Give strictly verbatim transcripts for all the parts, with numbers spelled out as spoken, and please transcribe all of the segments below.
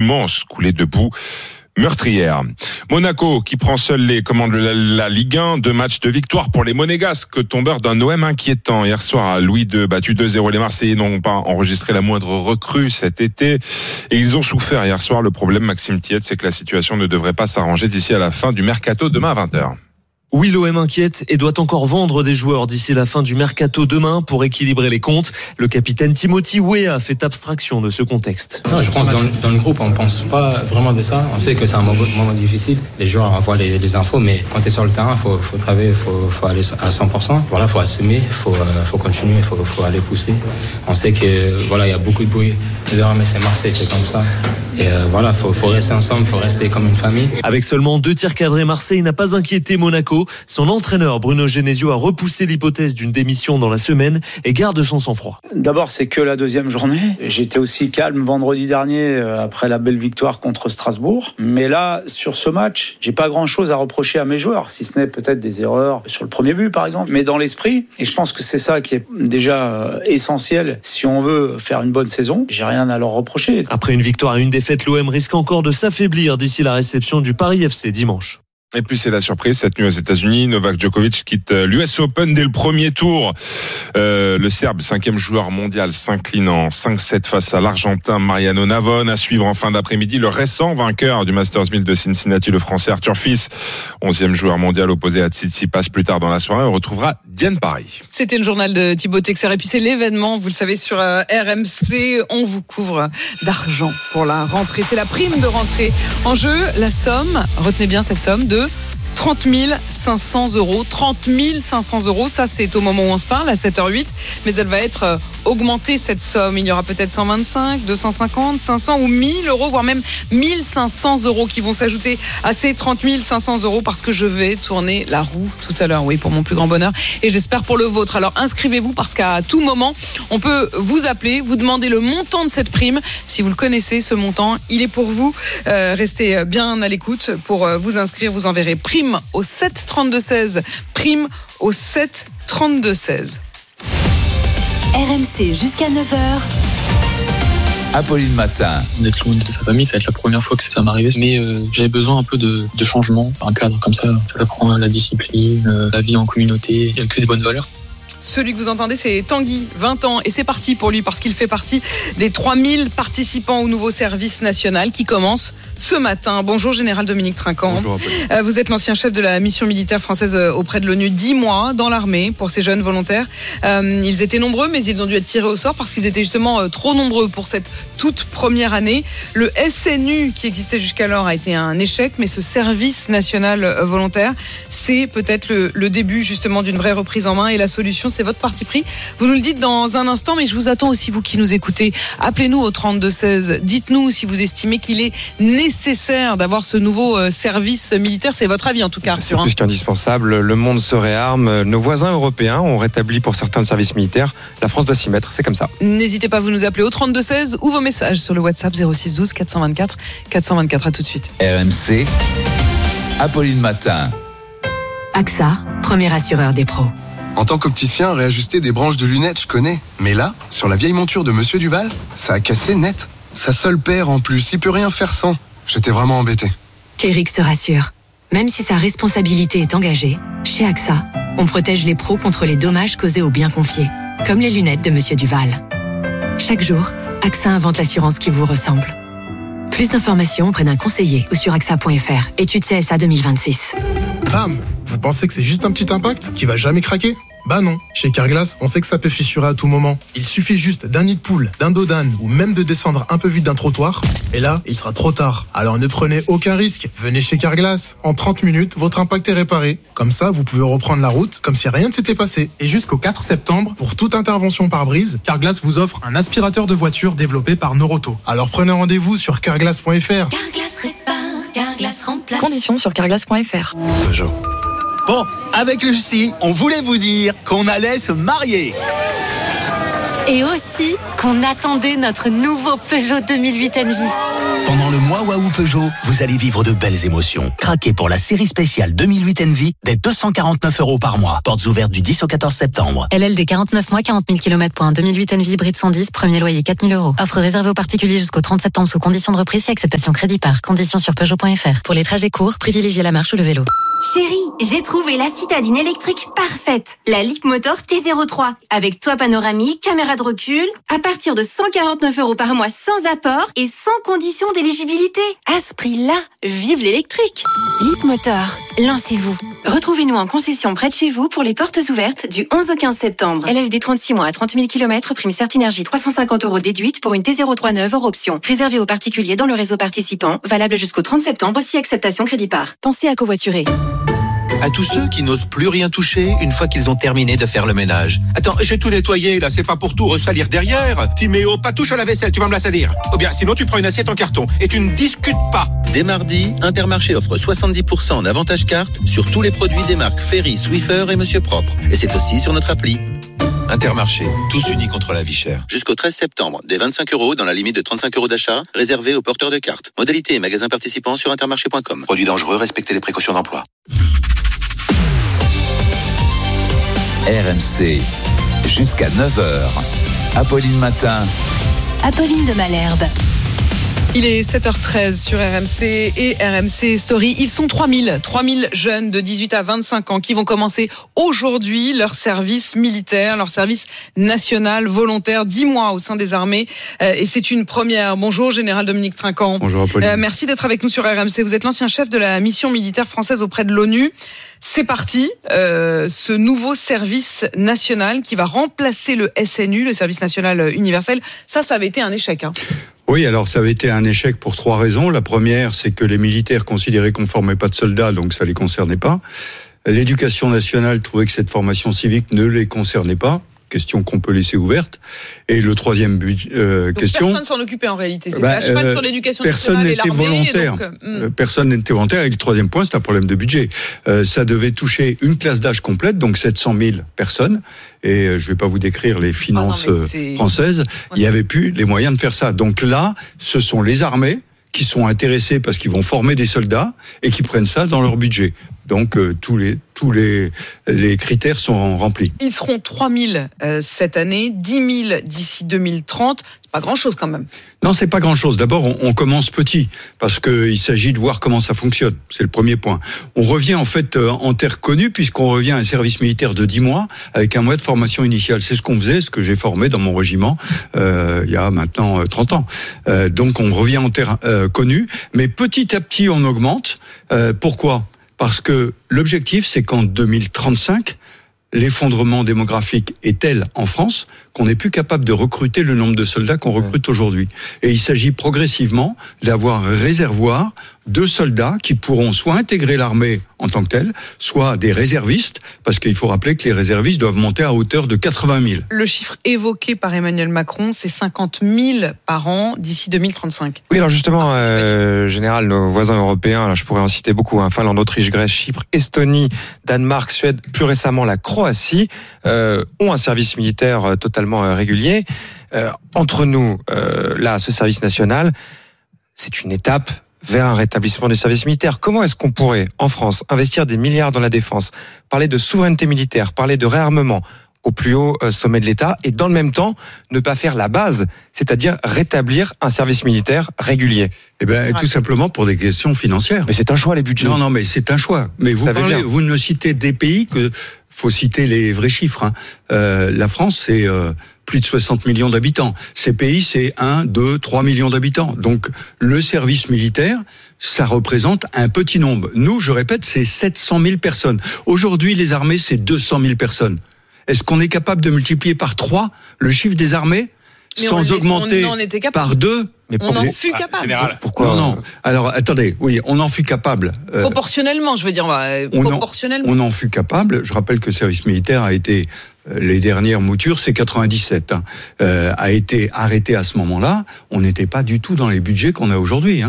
immense coulée de boue meurtrière. Monaco qui prend seul les commandes de la, la Ligue un, deux matchs de victoire pour les Monégasques, tombeurs d'un O M inquiétant. Hier soir à Louis deux, battu deux zéro, les Marseillais n'ont pas enregistré la moindre recrue cet été et ils ont souffert hier soir. Le problème, Maxime Thiet, c'est que la situation ne devrait pas s'arranger d'ici à la fin du mercato demain à vingt heures. Oui, l'O M inquiète et doit encore vendre des joueurs d'ici la fin du mercato demain pour équilibrer les comptes. Le capitaine Timothy Weah fait abstraction de ce contexte. Non, je pense que dans, dans le groupe, on ne pense pas vraiment de ça. On sait que c'est un moment, moment difficile. Les joueurs envoient les, les infos, mais quand tu es sur le terrain, il faut, faut travailler, il faut, faut aller à cent pour cent. Voilà, il faut assumer, il faut, euh, faut continuer, il faut, faut aller pousser. On sait que voilà, il y a beaucoup de bruit. Mais c'est Marseille, c'est comme ça. Et euh, voilà, il faut, faut rester ensemble, il faut rester comme une famille. Avec seulement deux tirs cadrés, Marseille n'a pas inquiété Monaco. Son entraîneur Bruno Genesio a repoussé l'hypothèse d'une démission dans la semaine et garde son sang-froid. D'abord, c'est que la deuxième journée. J'étais aussi calme vendredi dernier après la belle victoire contre Strasbourg. Mais là, sur ce match, j'ai pas grand-chose à reprocher à mes joueurs, si ce n'est peut-être des erreurs sur le premier but, par exemple. Mais dans l'esprit, et je pense que c'est ça qui est déjà essentiel si on veut faire une bonne saison, j'ai rien à leur reprocher. Après une victoire et une défaite, l'O M risque encore de s'affaiblir d'ici la réception du Paris F C dimanche. Et puis c'est la surprise cette nuit aux États-Unis. Novak Djokovic quitte l'U S Open dès le premier tour. Euh, le Serbe, cinquième joueur mondial, s'incline en cinq sept face à l'Argentin Mariano Navone. À suivre en fin d'après-midi le récent vainqueur du Masters mille de Cincinnati, le Français Arthur Fils, onzième joueur mondial opposé à Tsitsipas plus tard dans la soirée. On retrouvera Diane Paris. C'était le journal de Thibaut Texer et puis c'est l'événement, vous le savez, sur euh, R M C. On vous couvre d'argent pour la rentrée. C'est la prime de rentrée. En jeu, la somme, retenez bien cette somme de trente mille cinq cents euros. trente mille cinq cents euros, ça c'est au moment où on se parle, à sept heures huit. Mais elle va être augmentée cette somme. Il y aura peut-être cent vingt-cinq, deux cent cinquante, cinq cents ou mille euros, voire même mille cinq cents euros qui vont s'ajouter à ces trente mille cinq cents euros parce que je vais tourner la roue tout à l'heure, oui, pour mon plus grand bonheur et j'espère pour le vôtre. Alors inscrivez-vous parce qu'à tout moment, on peut vous appeler, vous demander le montant de cette prime. Si vous le connaissez, ce montant, il est pour vous. Euh, restez bien à l'écoute pour vous inscrire. Vous enverrez prime au sept trente-deux seize. Prime au sept trente-deux seize. R M C jusqu'à neuf heures. Apolline Matin. D'être loin de sa famille, ça va être la première fois que ça m'arrivait. Mais euh, j'avais besoin un peu de, de changement. Un cadre comme ça, ça apprend la discipline, euh, la vie en communauté. Il n'y a que des bonnes valeurs. Celui que vous entendez, c'est Tanguy, vingt ans, et c'est parti pour lui parce qu'il fait partie des trois mille participants au nouveau service national qui commence ce matin. Bonjour Général Dominique Trinquant. Bonjour. Euh, vous êtes l'ancien chef de la mission militaire française auprès de l'ONU, dix mois dans l'armée pour ces jeunes volontaires. Euh, ils étaient nombreux, mais ils ont dû être tirés au sort parce qu'ils étaient justement euh, trop nombreux pour cette toute première année. Le S N U qui existait jusqu'alors a été un échec, mais ce service national volontaire, c'est peut-être le, le début justement d'une vraie reprise en main et la solution, c'est votre parti pris. Vous nous le dites dans un instant, mais je vous attends aussi, vous qui nous écoutez. Appelez-nous au trente-deux seize. Dites-nous si vous estimez qu'il est nécessaire d'avoir ce nouveau service militaire. C'est votre avis en tout cas, Arthur. C'est plus qu'indispensable. Le monde se réarme. Nos voisins européens ont rétabli pour certains le service militaire. La France doit s'y mettre. C'est comme ça. N'hésitez pas à vous nous appeler au trente-deux seize ou vos messages sur le WhatsApp zéro six douze quatre cent vingt-quatre quatre cent vingt-quatre. À tout de suite. R M C, Apolline Matin. A X A, premier assureur des pros. En tant qu'opticien, réajuster des branches de lunettes, je connais. Mais là, sur la vieille monture de Monsieur Duval, ça a cassé net. Sa seule paire en plus, il peut rien faire sans. J'étais vraiment embêté. Qu'Eric se rassure. Même si sa responsabilité est engagée, chez A X A, on protège les pros contre les dommages causés aux biens confiés, comme les lunettes de Monsieur Duval. Chaque jour, A X A invente l'assurance qui vous ressemble. Plus d'informations auprès d'un conseiller ou sur A X A point F R. Étude C S A deux mille vingt-six. Bam! Vous pensez que c'est juste un petit impact qui va jamais craquer? Bah non. Chez Carglass, on sait que ça peut fissurer à tout moment. Il suffit juste d'un nid de poule, d'un dos d'âne ou même de descendre un peu vite d'un trottoir. Et là, il sera trop tard. Alors ne prenez aucun risque. Venez chez Carglass. En trente minutes, votre impact est réparé. Comme ça, vous pouvez reprendre la route comme si rien ne s'était passé. Et jusqu'au quatre septembre, pour toute intervention par brise, Carglass vous offre un aspirateur de voiture développé par Noroto. Alors prenez rendez-vous sur carglass point F R. Carglass répare, Carglass remplace. Conditions sur carglass point F R. Peugeot. Bon, avec Lucie, on voulait vous dire qu'on allait se marier. Et aussi qu'on attendait notre nouveau Peugeot deux mille huit Envie. Pendant le mois Waouh Peugeot, vous allez vivre de belles émotions. Craquez pour la série spéciale deux mille huit Envy dès deux cent quarante-neuf euros par mois. Portes ouvertes du dix au quatorze septembre. L L D quarante-neuf mois, quarante mille kilomètres pour un deux mille huit Envy hybride cent dix, premier loyer quatre mille euros. Offre réservée aux particuliers jusqu'au trente septembre sous conditions de reprise et acceptation crédit par. Conditions sur Peugeot point F R. Pour les trajets courts, privilégiez la marche ou le vélo. Chérie, j'ai trouvé la citadine électrique parfaite. La Leapmotor T zéro trois. Avec toit panoramique, caméra de recul. À partir de cent quarante-neuf euros par mois sans apport et sans condition d'éligibilité. À ce prix-là, vive l'électrique. Leapmotor, lancez-vous. Retrouvez-nous en concession près de chez vous pour les portes ouvertes du onze au quinze septembre. L L D trente-six mois à trente mille kilomètres, prime Certinergie trois cent cinquante euros déduite pour une T zéro trois neuve hors option. Réservée aux particuliers dans le réseau participant. Valable jusqu'au trente septembre si acceptation crédit par. Pensez à covoiturer. À tous ceux qui n'osent plus rien toucher une fois qu'ils ont terminé de faire le ménage. Attends, j'ai tout nettoyé, là, c'est pas pour tout ressalir derrière. Timéo, pas touche à la vaisselle, tu vas me la salir. Ou bien, sinon tu prends une assiette en carton et tu ne discutes pas. Dès mardi, Intermarché offre soixante-dix pour cent en avantage carte sur tous les produits des marques Ferry, Swiffer et Monsieur Propre. Et c'est aussi sur notre appli. Intermarché, tous unis contre la vie chère. Jusqu'au treize septembre, des vingt-cinq euros dans la limite de trente-cinq euros d'achat, réservé aux porteurs de cartes. Modalité et magasins participants sur intermarché point com. Produits dangereux, respectez les précautions d'emploi. R M C, jusqu'à neuf heures. Apolline Matin. Apolline de Malherbe. Il est sept heures treize sur R M C et R M C Story. Ils sont trois mille, trois mille jeunes de dix-huit à vingt-cinq ans qui vont commencer aujourd'hui leur service militaire, leur service national volontaire, dix mois au sein des armées. Euh, et c'est une première. Bonjour, Général Dominique Trinquant. Bonjour, Apolline. Euh, merci d'être avec nous sur R M C. Vous êtes l'ancien chef de la mission militaire française auprès de l'ONU. C'est parti, euh, ce nouveau service national qui va remplacer le S N U, le service national universel. Ça, ça avait été un échec, hein. Oui, alors ça avait été un échec pour trois raisons. La première, c'est que les militaires considéraient qu'on ne formait pas de soldats, donc ça ne les concernait pas. L'éducation nationale trouvait que cette formation civique ne les concernait pas. Question qu'on peut laisser ouverte. Et le troisième but, euh, donc question. Personne s'en occupait en réalité. C'est bah, à cheval euh, sur l'éducation personne nationale et n'était l'armée. volontaire. Donc, euh, hmm. Personne n'était volontaire. Et le troisième point, c'est un problème de budget. Euh, ça devait toucher une classe d'âge complète, donc sept cent mille personnes. Et euh, je ne vais pas vous décrire les finances ah non, françaises. Ouais. Il n'y avait plus les moyens de faire ça. Donc là, ce sont les armées qui sont intéressés parce qu'ils vont former des soldats et qui prennent ça dans leur budget. Donc euh, tous les tous les les critères sont remplis. Ils seront trois mille euh, cette année, dix mille d'ici deux mille trente. C'est pas grand-chose quand même. Non, c'est pas grand-chose. D'abord, on, on commence petit parce que il s'agit de voir comment ça fonctionne. C'est le premier point. On revient en fait euh, en terre connue puisqu'on revient à un service militaire de dix mois avec un mois de formation initiale. C'est ce qu'on faisait, ce que j'ai formé dans mon régiment euh, il y a maintenant euh, trente ans. Euh, donc on revient en terre euh, connue, mais petit à petit on augmente. Euh, pourquoi ? Parce que l'objectif, c'est qu'en deux mille trente-cinq, l'effondrement démographique est tel en France qu'on n'est plus capable de recruter le nombre de soldats qu'on recrute aujourd'hui. Et il s'agit progressivement d'avoir un réservoir de soldats qui pourront soit intégrer l'armée en tant que telle, soit des réservistes, parce qu'il faut rappeler que les réservistes doivent monter à hauteur de quatre-vingt mille. Le chiffre évoqué par Emmanuel Macron, c'est cinquante mille par an d'ici deux mille trente-cinq. Oui, alors justement, euh, général, nos voisins européens, alors je pourrais en citer beaucoup, hein, Finlande, Autriche, Grèce, Chypre, Estonie, Danemark, Suède, plus récemment la Croatie, euh, ont un service militaire totalement euh, régulier. Euh, entre nous, euh, là, ce service national, c'est une étape vers un rétablissement du service militaire. Comment est-ce qu'on pourrait, en France, investir des milliards dans la défense, parler de souveraineté militaire, parler de réarmement au plus haut sommet de l'État et dans le même temps ne pas faire la base, c'est-à-dire rétablir un service militaire régulier? Eh ben, ouais. Tout simplement pour des questions financières. Mais c'est un choix, les budgets. Non, non, mais c'est un choix. Mais vous, parlez, vous ne citez des pays que faut citer les vrais chiffres. Hein. Euh, la France, c'est euh, plus de soixante millions d'habitants. Ces pays, c'est un, deux, trois millions d'habitants. Donc, le service militaire, ça représente un petit nombre. Nous, je répète, c'est sept cent mille personnes. Aujourd'hui, les armées, c'est deux cent mille personnes. Est-ce qu'on est capable de multiplier par trois le chiffre des armées mais sans on augmenter on, on par deux? Mais on en fut capable. Général. Pourquoi? Non, non. Alors, attendez, oui, on en fut capable. Euh, proportionnellement, je veux dire, on proportionnellement. En, on en fut capable. Je rappelle que le service militaire a été, euh, les dernières moutures, c'est quatre-vingt-dix-sept, hein, euh, a été arrêté à ce moment-là. On n'était pas du tout dans les budgets qu'on a aujourd'hui, hein.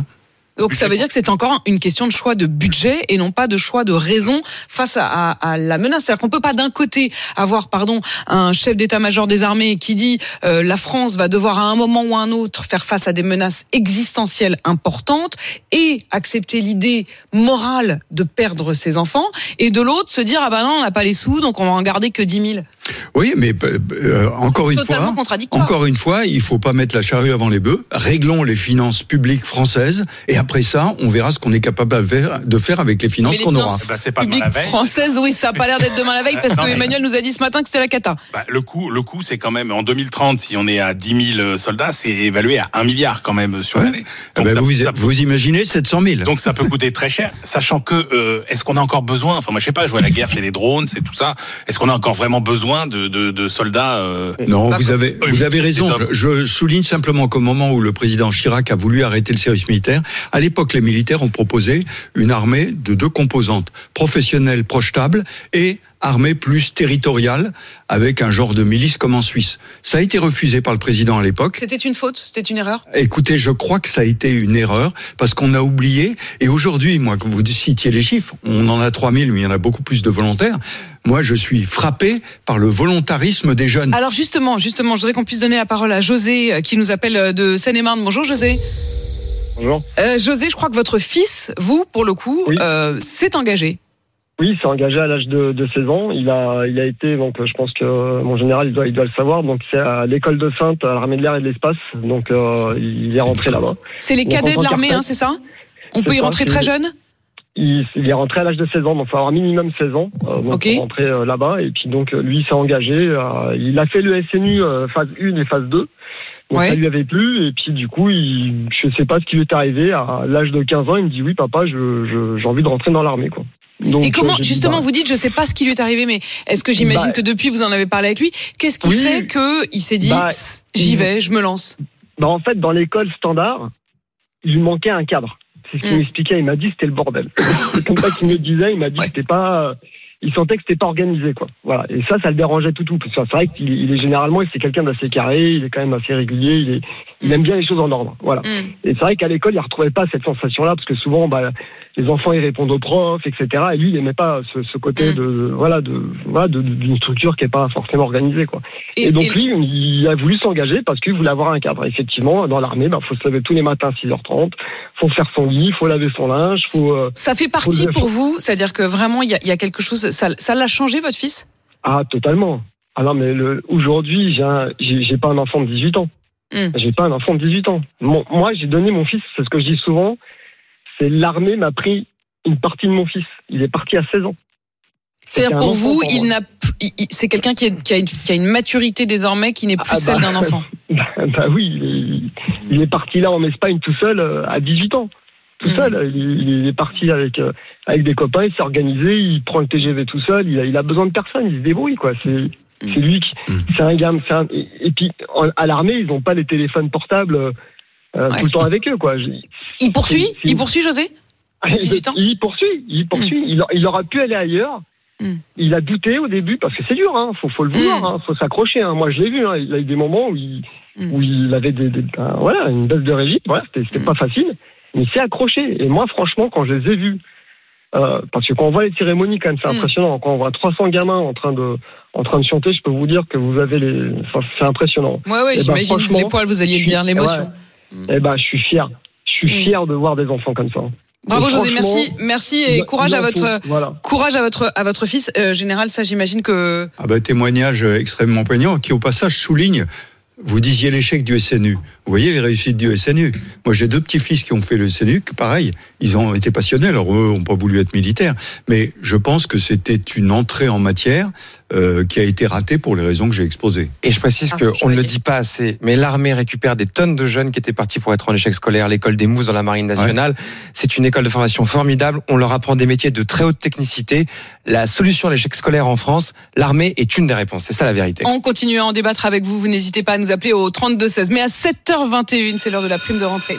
Donc ça veut dire que c'est encore une question de choix de budget et non pas de choix de raison face à, à, à la menace. C'est-à-dire qu'on peut pas d'un côté avoir, pardon, un chef d'état-major des armées qui dit euh, la France va devoir à un moment ou à un autre faire face à des menaces existentielles importantes et accepter l'idée morale de perdre ses enfants, et de l'autre se dire ah ben non, on n'a pas les sous donc on va en garder que dix mille. Oui, mais euh, encore une Totalement fois, contradictoire. encore une fois, il faut pas mettre la charrue avant les bœufs. Réglons les finances publiques françaises et après ça, on verra ce qu'on est capable de faire avec les finances les qu'on finances aura. Bah, c'est pas Publique demain la veille. française, oui, ça a pas l'air d'être demain la veille parce Non, que mais- Emmanuel nous a dit ce matin que c'était la cata. Bah, le coût, le coût, c'est quand même en deux mille trente, si on est à dix mille soldats, c'est évalué à un milliard quand même sur Ouais. l'année. Ah Donc ben ça- vous, ça- vous imaginez sept cent mille. Donc ça peut coûter très cher, sachant que euh, est-ce qu'on a encore besoin, enfin moi je sais pas, je vois la guerre, c'est les drones, c'est tout ça. Est-ce qu'on a encore vraiment besoin de, de, de soldats euh, Non, pas vous comme- avez, euh, vous avez raison. des hommes. Je, je souligne simplement qu'au moment où le président Chirac a voulu arrêter le service militaire, à l'époque, les militaires ont proposé une armée de deux composantes, professionnelle projetable et armée plus territoriale, avec un genre de milice comme en Suisse. Ça a été refusé par le président à l'époque. C'était une faute, c'était une erreur. Écoutez, je crois que ça a été une erreur, parce qu'on a oublié, et aujourd'hui, moi, que vous citiez les chiffres, on en a trois mille, mais il y en a beaucoup plus de volontaires. Moi, je suis frappé par le volontarisme des jeunes. Alors justement, justement, je voudrais qu'on puisse donner la parole à José euh, qui nous appelle euh, de Seine-et-Marne. Bonjour José. Bonjour. Euh, José, je crois que votre fils, vous, pour le coup, Oui. euh, s'est engagé. Oui, il s'est engagé à l'âge de, de seize ans. Il a, il a été, donc je pense que mon général, il doit, il doit le savoir. Donc c'est à l'école de Sainte, à l'armée de l'air et de l'espace. Donc euh, il est rentré là-bas. C'est les Donc, cadets en de tant l'armée, qu'architecte, hein, c'est ça? On c'est peut y ça, rentrer c'est- très jeune? Il, il est rentré à l'âge de seize ans, donc il faut avoir minimum seize ans euh, donc, Ok. pour rentrer euh, là-bas. Et puis donc euh, lui, il s'est engagé. euh, il a fait le S N U euh, phase un et phase deux. Donc Ouais. ça lui avait plu. Et puis du coup, il, je sais pas ce qui lui est arrivé. À l'âge de quinze ans, il me dit oui, papa, je, je, j'ai envie de rentrer dans l'armée, quoi. Donc, Et comment, euh, j'ai dit, justement, bah, vous dites, je sais pas ce qui lui est arrivé, mais est-ce que j'imagine Bah, que depuis vous en avez parlé avec lui? Qu'est-ce qui oui. fait que il s'est dit, Bah, j'y il- vais, je me lance? Bah en fait, dans l'école standard, il lui manquait un cadre. C'est ce qu'il Mm. m'expliquait. Il m'a dit que c'était le bordel. C'est comme ça qu'il me disait. Il m'a dit que c'était pas. euh, Il sentait que c'était pas organisé, quoi. Voilà. Et ça, ça le dérangeait tout tout. Parce que c'est vrai qu'il il est généralement, c'est quelqu'un d'assez carré. Il est quand même assez régulier. Il est, il aime bien les choses en ordre. Voilà. Mm. Et c'est vrai qu'à l'école, il retrouvait pas cette sensation-là parce que souvent, bah, les enfants ils répondent aux profs, et cetera. Et lui, il aimait pas ce, ce côté Mm. de, voilà, de, voilà, de- d'une structure qui est pas forcément organisée, quoi. Et- Et, donc et- lui, il a voulu s'engager parce qu'il voulait avoir un cadre. Effectivement, dans l'armée, bah, faut se lever tous les matins à six heures trente, faut faire son lit, faut laver son linge, faut. euh, Ça fait partie faut le- pour vous, c'est-à-dire que vraiment, il y a, il y a quelque chose, ça, ça l'a changé, votre fils? Ah, totalement. Ah non, mais le, aujourd'hui, j'ai, un- j'ai, j'ai pas un enfant de dix-huit ans. Mm. J'ai pas un enfant de dix-huit ans. Mon- moi, j'ai donné mon fils, c'est ce que je dis souvent, c'est l'armée m'a pris une partie de mon fils. Il est parti à seize ans. C'est-à-dire C'était un pour enfant vous, pour il moi. n'a, p- il- il- c'est quelqu'un qui, est- qui, a une, qui a une maturité désormais qui n'est plus Ah, celle bah, d'un enfant. bah, bah oui, il est, il est parti là en Espagne tout seul euh, à dix-huit ans. Tout Mm. seul. Il, il est parti avec, euh, avec des copains, il s'est organisé, il prend le T G V tout seul, il a, il a besoin de personne, il se débrouille, quoi. C'est, c'est lui qui. C'est un gamin. C'est un, et, et puis, en- à l'armée, ils n'ont pas les téléphones portables euh, euh, tout le temps avec eux, quoi. Je- Il poursuit, c'est- c'est- il poursuit José? À dix-huit ans? Il poursuit, il poursuit. Il, il aurait pu aller ailleurs. Mm. Il a douté au début parce que c'est dur, hein. Faut, faut le vouloir, Mm. hein. Faut s'accrocher. Hein. Moi, je l'ai vu. Hein. Il a eu des moments où il, Mm. où il avait des, des- ben, voilà, une baisse de régime. Voilà, c'était, c'était Mm. pas facile, mais il s'est accroché. Et moi, franchement, quand je les ai vus, euh, parce que quand on voit les cérémonies, quand même, c'est Mm. impressionnant. Quand on voit trois cents gamins en train de, en train de chanter, je peux vous dire que vous avez les, enfin, c'est impressionnant. Ouais, ouais, Eh ben, j'imagine. franchement, Les poils, vous alliez le dire, l'émotion. Ouais. Eh ben, je suis fier. Je suis Mm. fier de voir des enfants comme ça. Bravo Et José, franchement, merci, merci et il- courage il à en votre, faut, voilà. courage à votre, à votre fils. Euh, général, ça, j'imagine que. Ah bah, témoignage extrêmement poignant qui au passage souligne, vous disiez l'échec du S N U. Vous voyez les réussites du S N U. Moi j'ai deux petits-fils qui ont fait le S N U, que pareil, ils ont été passionnés, alors eux n'ont pas voulu être militaires, mais je pense que c'était une entrée en matière euh, qui a été ratée pour les raisons que j'ai exposées. Et je précise Ah, qu'on je ne le voyais. dit pas assez, mais l'armée récupère des tonnes de jeunes qui étaient partis pour être en échec scolaire. L'école des Mousses dans la Marine nationale, c'est une école de formation formidable. On leur apprend des métiers de très haute technicité. La solution à l'échec scolaire en France, l'armée est une des réponses. C'est ça la vérité. On continue à en débattre avec vous. Vous n'hésitez pas à nous appeler au trente-deux seize. Mais à sept heures vingt et une, c'est l'heure de la prime de rentrée.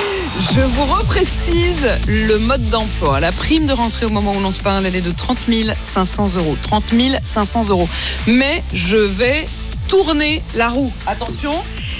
Je vous reprécise le mode d'emploi. La prime de rentrée au moment où l'on se parle, elle est de trente mille cinq cents euros. trente mille cinq cents euros. Mais je vais tourner la roue. Attention,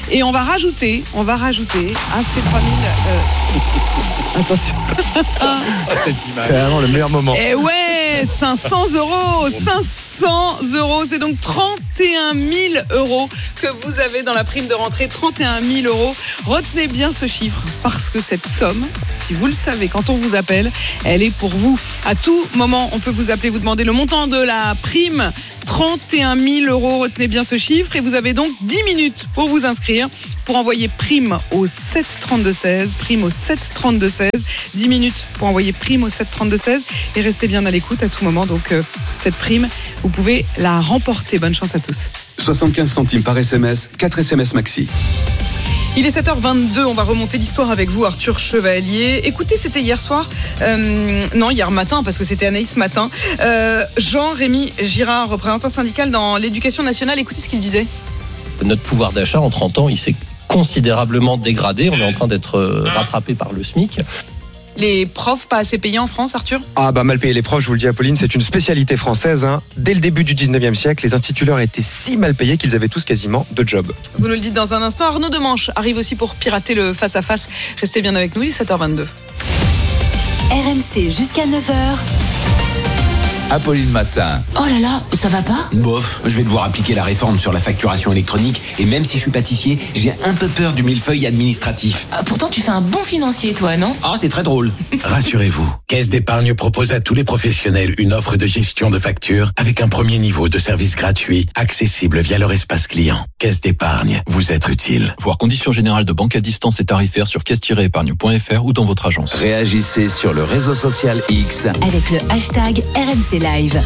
Et on va rajouter, on va rajouter à ces trois mille... Euh... Attention. C'est vraiment le meilleur moment. Et ouais, cinq cents euros, cinq cents euros, c'est donc trente et un mille euros que vous avez dans la prime de rentrée, trente et un mille euros. Retenez bien ce chiffre parce que cette somme, si vous le savez, quand on vous appelle, elle est pour vous. À tout moment, on peut vous appeler, vous demander le montant de la prime. trente et un mille euros, retenez bien ce chiffre et vous avez donc dix minutes pour vous inscrire, pour envoyer prime au sept trente-deux seize, prime au sept trente-deux seize, dix minutes pour envoyer prime au sept trente-deux seize et restez bien à l'écoute à tout moment. Donc euh, cette prime, vous pouvez la remporter. Bonne chance à tous. soixante-quinze centimes par S M S, quatre S M S maxi. Il est sept heures vingt-deux, on va remonter l'histoire avec vous, Arthur Chevalier. Écoutez, c'était hier soir, euh, non, hier matin, parce que c'était Anaïs matin. Euh, Jean-Rémy Girard, représentant syndical dans l'éducation nationale, écoutez ce qu'il disait. Notre pouvoir d'achat en trente ans, il s'est considérablement dégradé. On est en train d'être rattrapé par le SMIC. Les profs pas assez payés en France, Arthur ? Ah bah mal payer les profs, je vous le dis Apolline, c'est une spécialité française. Hein. Dès le début du dix-neuvième siècle, les instituteurs étaient si mal payés qu'ils avaient tous quasiment deux jobs. Vous nous le dites dans un instant. Arnaud Demanche arrive aussi pour pirater le face-à-face. Restez bien avec nous, il est sept heures vingt-deux. R M C jusqu'à neuf heures. Apolline Matin. Oh là là, ça va pas ? Bof, je vais devoir appliquer la réforme sur la facturation électronique et même si je suis pâtissier, j'ai un peu peur du millefeuille administratif. Ah, pourtant tu fais un bon financier toi, non ? Ah, c'est très drôle. Rassurez-vous, Caisse d'épargne propose à tous les professionnels une offre de gestion de factures avec un premier niveau de service gratuit, accessible via leur espace client. Caisse d'épargne, vous êtes utile. Voir conditions générales de banque à distance et tarifaires sur caisse tiret épargne point f r ou dans votre agence. Réagissez sur le réseau social X avec le hashtag R M C Live.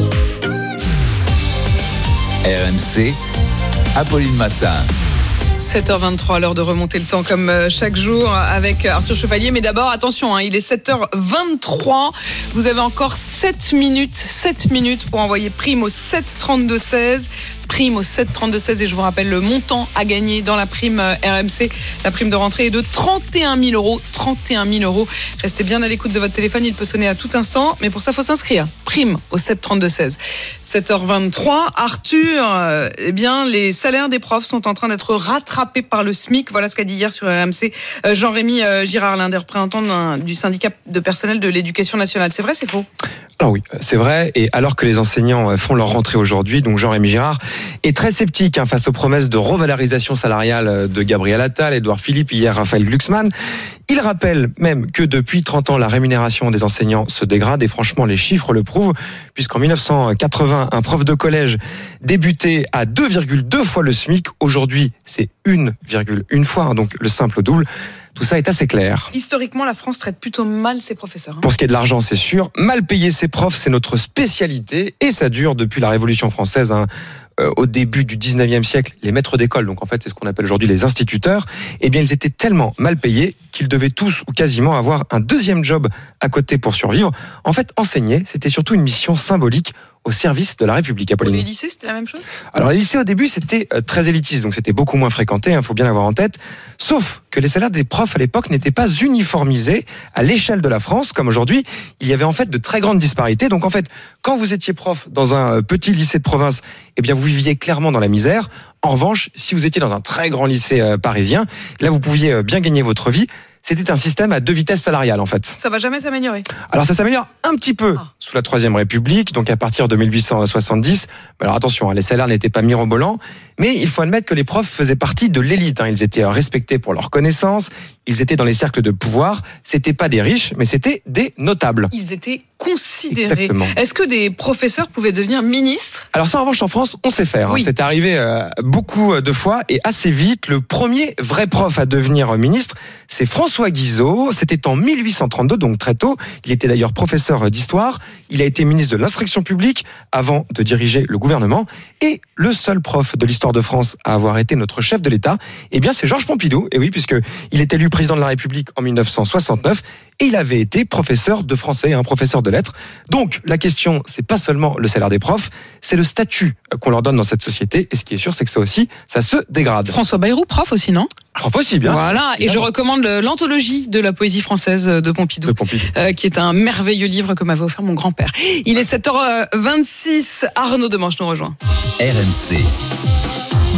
R M C, Apolline Matin. sept heures vingt-trois, l'heure de remonter le temps comme chaque jour avec Arthur Chevalier. Mais d'abord, attention, hein, il est sept heures vingt-trois. Vous avez encore sept minutes, sept minutes pour envoyer prime au sept trente-deux seize. Prime au sept trente-deux seize et je vous rappelle le montant à gagner dans la prime R M C. La prime de rentrée est de trente et un mille euros. trente et un mille euros. Restez bien à l'écoute de votre téléphone, il peut sonner à tout instant. Mais pour ça, il faut s'inscrire. Prime au sept trente-deux seize. sept heures vingt-trois. Arthur, euh, eh bien, les salaires des profs sont en train d'être rattrapés par le SMIC. Voilà ce qu'a dit hier sur R M C euh, Jean-Rémy euh, Girard, l'un des représentants d'un, du syndicat de personnel de l'éducation nationale. C'est vrai, c'est faux ? Ah oui, c'est vrai. Et alors que les enseignants font leur rentrée aujourd'hui, donc Jean-Rémy Girard est très sceptique hein, face aux promesses de revalorisation salariale de Gabriel Attal, Édouard Philippe, hier Raphaël Glucksmann. Il rappelle même que depuis trente ans, la rémunération des enseignants se dégrade et franchement, les chiffres le prouvent, puisqu'en dix-neuf cent quatre-vingts, un prof de collège débutait à deux virgule deux fois le SMIC. Aujourd'hui, c'est un virgule un fois, hein, donc le simple double. Tout ça est assez clair. Historiquement, la France traite plutôt mal ses professeurs. Hein. Pour ce qui est de l'argent, c'est sûr. Mal payer ses profs, c'est notre spécialité. Et ça dure depuis la Révolution française. Hein. Euh, au début du dix-neuvième siècle, les maîtres d'école, donc en fait c'est ce qu'on appelle aujourd'hui les instituteurs, eh bien ils étaient tellement mal payés qu'ils devaient tous ou quasiment avoir un deuxième job à côté pour survivre. En fait, enseigner, c'était surtout une mission symbolique au service de la République. Apolline. Pour les lycées, c'était la même chose ? Alors les lycées au début, c'était très élitiste, donc c'était beaucoup moins fréquenté, il hein, faut bien l'avoir en tête. Sauf que les salaires des profs à l'époque n'étaient pas uniformisés à l'échelle de la France, comme aujourd'hui. Il y avait en fait de très grandes disparités. Donc en fait, quand vous étiez prof dans un petit lycée de province, eh bien vous viviez clairement dans la misère. En revanche, si vous étiez dans un très grand lycée euh, parisien, là vous pouviez euh, bien gagner votre vie. C'était un système à deux vitesses salariales en fait. Ça va jamais s'améliorer. Alors ça s'améliore un petit peu ah. sous la Troisième République, donc à partir de dix-huit cent soixante-dix. Alors attention, hein, les salaires n'étaient pas mirobolants, mais il faut admettre que les profs faisaient partie de l'élite. Hein. Ils étaient respectés pour leurs connaissances, ils étaient dans les cercles de pouvoir. C'était pas des riches, mais c'était des notables. Ils étaient considérés. Exactement. Est-ce que des professeurs pouvaient devenir ministres ? Alors ça, en revanche, en France, on sait faire. Oui. Hein. C'est arrivé euh, beaucoup de fois et assez vite. Le premier vrai prof à devenir ministre, c'est François Guizot. C'était en mille huit cent trente-deux, donc très tôt. Il était d'ailleurs professeur d'histoire. Il a été ministre de l'Instruction publique avant de diriger le gouvernement. Et le seul prof de l'histoire de France à avoir été notre chef de l'État, eh bien, c'est Georges Pompidou. Et oui, puisque il est élu président de la République en mille neuf cent soixante-neuf. Et il avait été professeur de français, un professeur de lettres. Donc, la question, c'est pas seulement le salaire des profs, c'est le statut qu'on leur donne dans cette société. Et ce qui est sûr, c'est que ça aussi, ça se dégrade. François Bayrou, prof aussi, non ? Prof aussi, bien Voilà, sûr, et je recommande l'anthologie de la poésie française de Pompidou, de Pompidou. Euh, qui est un merveilleux livre que m'avait offert mon grand-père. Il est sept heures vingt-six, Arnaud Demanche nous rejoint. R M C.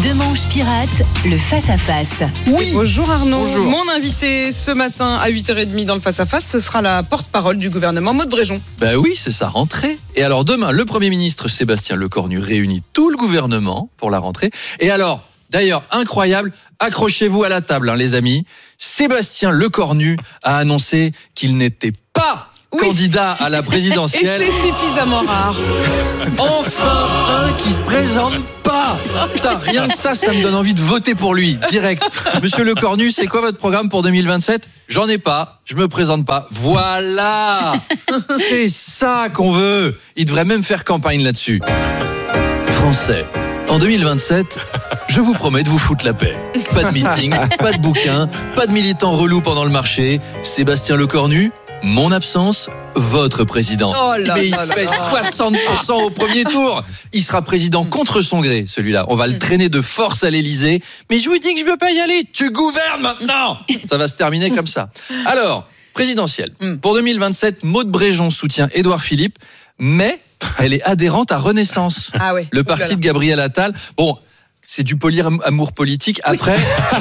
Deux manches pirates, le face-à-face. Oui. Bonjour Arnaud. Bonjour. Mon invité ce matin à huit heures trente dans le face-à-face, ce sera la porte-parole du gouvernement, Maud Bréjon. Ben oui, c'est sa rentrée. Et alors demain, le Premier ministre Sébastien Lecornu réunit tout le gouvernement pour la rentrée. Et alors, d'ailleurs, incroyable, accrochez-vous à la table, hein, les amis. Sébastien Lecornu a annoncé qu'il n'était pas oui. candidat à la présidentielle. Et c'est suffisamment rare. Enfin, un qui se présente pas. Putain, rien que ça, ça me donne envie de voter pour lui, direct. Monsieur Lecornu, c'est quoi votre programme pour deux mille vingt-sept ? J'en ai pas, je me présente pas. Voilà. C'est ça qu'on veut. Il devrait même faire campagne là-dessus. Français. En deux mille vingt-sept, je vous promets de vous foutre la paix. Pas de meeting, pas de bouquin, pas de militants relous pendant le marché. Sébastien Lecornu, mon absence, votre présidence. Oh là Mais il là fait là. soixante pour cent au premier tour. Il sera président contre son gré, celui-là. On va le traîner de force à l'Élysée. Mais je vous dis que je veux pas y aller. Tu gouvernes maintenant. Ça va se terminer comme ça. Alors, présidentielle. Pour deux mille vingt-sept, Maud Bréjon soutient Édouard Philippe, mais elle est adhérente à Renaissance, ah ouais. le parti de Gabriel Attal. Bon, c'est du polyamour politique. Après,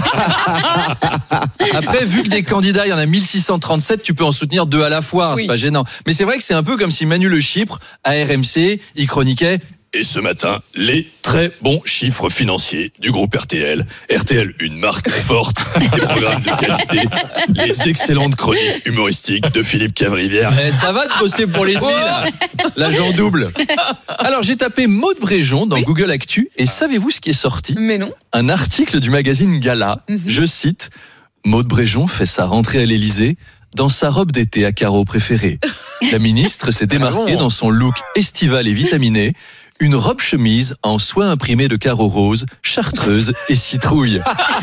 après, vu que des candidats, il y en a mille six cent trente-sept, tu peux en soutenir deux à la fois, hein, oui. c'est pas gênant. Mais c'est vrai que c'est un peu comme si Manu Le Chypre, à R M C, il chroniquait. Et ce matin, les très bons chiffres financiers du groupe R T L. R T L, une marque forte, des programmes de qualité, les excellentes chroniques humoristiques de Philippe Cavrivière. Eh, ça va de bosser pour les demi, là. L'agent double. Alors, j'ai tapé Maud Bréjon dans oui. Google Actu, et savez-vous ce qui est sorti ? Mais non. Un article du magazine Gala, mm-hmm. je cite, Maud Bréjon fait sa rentrée à l'Élysée dans sa robe d'été à carreaux préférée. La ministre s'est démarquée dans son look estival et vitaminé. Une robe chemise en soie imprimée de carreaux roses, chartreuse et citrouille.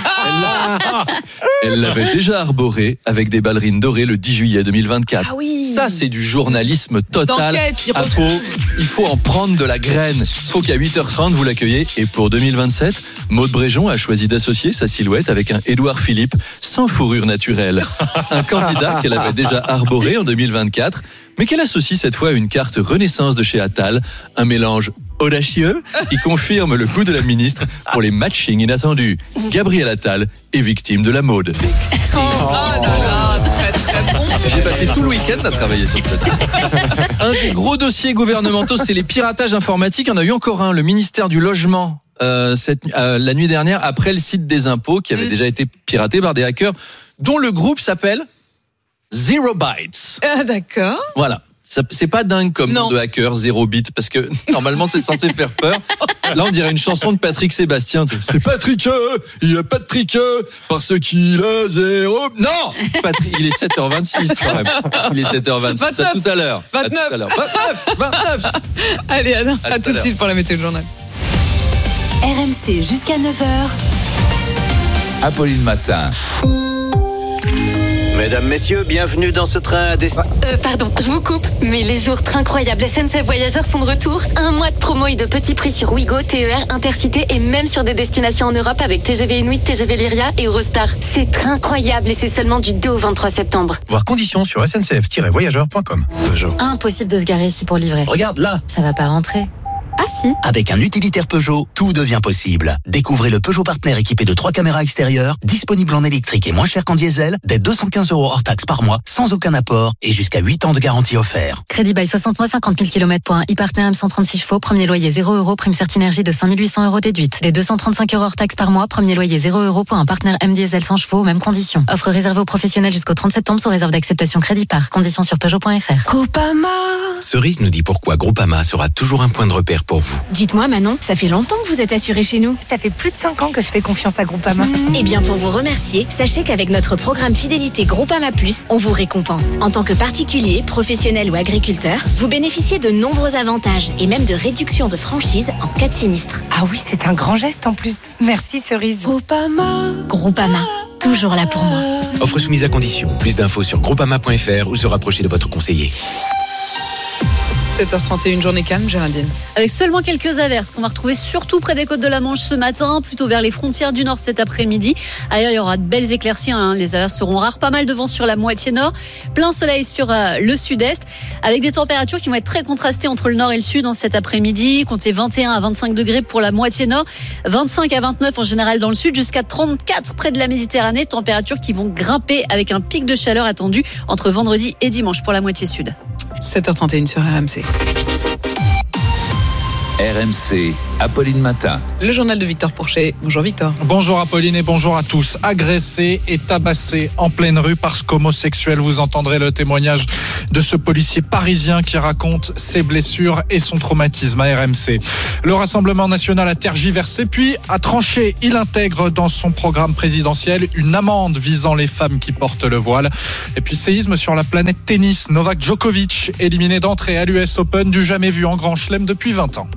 Elle l'avait déjà arborée avec des ballerines dorées le dix juillet deux mille vingt-quatre. Ah oui. Ça, c'est du journalisme total. D'enquête, à faut, il faut en prendre de la graine. Il faut qu'à huit heures trente, vous l'accueillez. Et pour deux mille vingt-sept, Maud Bréjon a choisi d'associer sa silhouette avec un Édouard Philippe sans fourrure naturelle. Un candidat qu'elle avait déjà arboré en deux mille vingt-quatre, mais qu'elle associe cette fois à une carte Renaissance de chez Attal. Un mélange audacieux qui confirme le goût de la ministre pour les matchings inattendus. Gabriel Attal est victime de la mode. Oh, oh là là, très très bon. J'ai passé tout le week-end à travailler sur ça. Un des gros dossiers gouvernementaux, c'est les piratages informatiques. Il y en a eu encore un, le ministère du Logement. Euh, cette, euh, la nuit dernière, après le site des impôts qui avait mmh. déjà été piraté par des hackers, dont le groupe s'appelle Zero Bytes. Ah, d'accord. Voilà. Ça, c'est pas dingue comme nom de hacker, zéro bit, parce que normalement c'est censé faire peur. Là on dirait une chanson de Patrick Sébastien. C'est Patrick, il a pas de trick, parce qu'il a zéro. Non, Patrick, il est sept heures vingt-six quand même. Il est sept heures vingt-six. vingt-neuf. À tout à l'heure. vingt-neuf. À tout à l'heure. vingt-neuf. vingt-neuf. Allez, à, à, à tout de suite pour la météo de journal. R M C jusqu'à neuf heures. Apolline Matin. Mesdames, messieurs, bienvenue dans ce train à destination. Euh, pardon, je vous coupe, mais les jours incroyables S N C F Voyageurs sont de retour. Un mois de promo et de petits prix sur Ouigo, T E R, Intercité et même sur des destinations en Europe avec T G V Inuit, T G V Lyria et Eurostar. C'est incroyable et c'est seulement du deux au vingt-trois septembre. Voir conditions sur S N C F tiret voyageurs point com. Peugeot. Impossible de se garer ici pour livrer. Regarde là. Ça va pas rentrer. Ah si. Avec un utilitaire Peugeot, tout devient possible. Découvrez le Peugeot Partner équipé de trois caméras extérieures, disponible en électrique et moins cher qu'en diesel, dès deux cent quinze euros hors taxe par mois, sans aucun apport et jusqu'à huit ans de garantie offert. Crédit bail soixante mois, cinquante mille kilomètres pour un e-partner M cent trente-six chevaux, premier loyer zéro euros, prime Certinergie de cinq mille huit cents euros déduite. Des deux cent trente-cinq euros hors taxe par mois, premier loyer zéro euros pour un partenaire M diesel cent chevaux, mêmes conditions. Offre réservée aux professionnels jusqu'au trente septembre sous réserve d'acceptation crédit par. Conditions sur Peugeot point F R. Groupama. Cerise nous dit pourquoi Groupama sera toujours un point de repère pour vous. Dites-moi Manon, ça fait longtemps que vous êtes assurée chez nous. Ça fait plus de cinq ans que je fais confiance à Groupama. Mmh. Eh bien, pour vous remercier, sachez qu'avec notre programme Fidélité Groupama Plus, on vous récompense. En tant que particulier, professionnel ou agriculteur, vous bénéficiez de nombreux avantages et même de réductions de franchise en cas de sinistre. Ah oui, c'est un grand geste en plus. Merci Cerise. Groupama. Groupama. Toujours là pour moi. Offre soumise à condition. Plus d'infos sur groupama point F R ou se rapprocher de votre conseiller. sept heures trente et une, journée calme, Géraldine. Avec seulement quelques averses qu'on va retrouver surtout près des côtes de la Manche ce matin, plutôt vers les frontières du nord cet après-midi. Ailleurs, il y aura de belles éclaircies, hein. Les averses seront rares, pas mal de vent sur la moitié nord, plein soleil sur euh, le sud-est, avec des températures qui vont être très contrastées entre le nord et le sud en cet après-midi. Comptez vingt et un à vingt-cinq degrés pour la moitié nord, vingt-cinq à vingt-neuf en général dans le sud, jusqu'à trente-quatre près de la Méditerranée. Températures qui vont grimper avec un pic de chaleur attendu entre vendredi et dimanche pour la moitié sud. sept heures trente et une sur R M C. R M C, Apolline Matin. Le journal de Victor Pourchet. Bonjour Victor. Bonjour Apolline et bonjour à tous. Agressé et tabassé en pleine rue parce qu'homosexuel, vous entendrez le témoignage de ce policier parisien qui raconte ses blessures et son traumatisme à R M C. Le Rassemblement national a tergiversé puis a tranché. Il intègre dans son programme présidentiel une amende visant les femmes qui portent le voile. Et puis séisme sur la planète tennis. Novak Djokovic éliminé d'entrée à l'U S Open du jamais vu en Grand Chelem depuis vingt ans.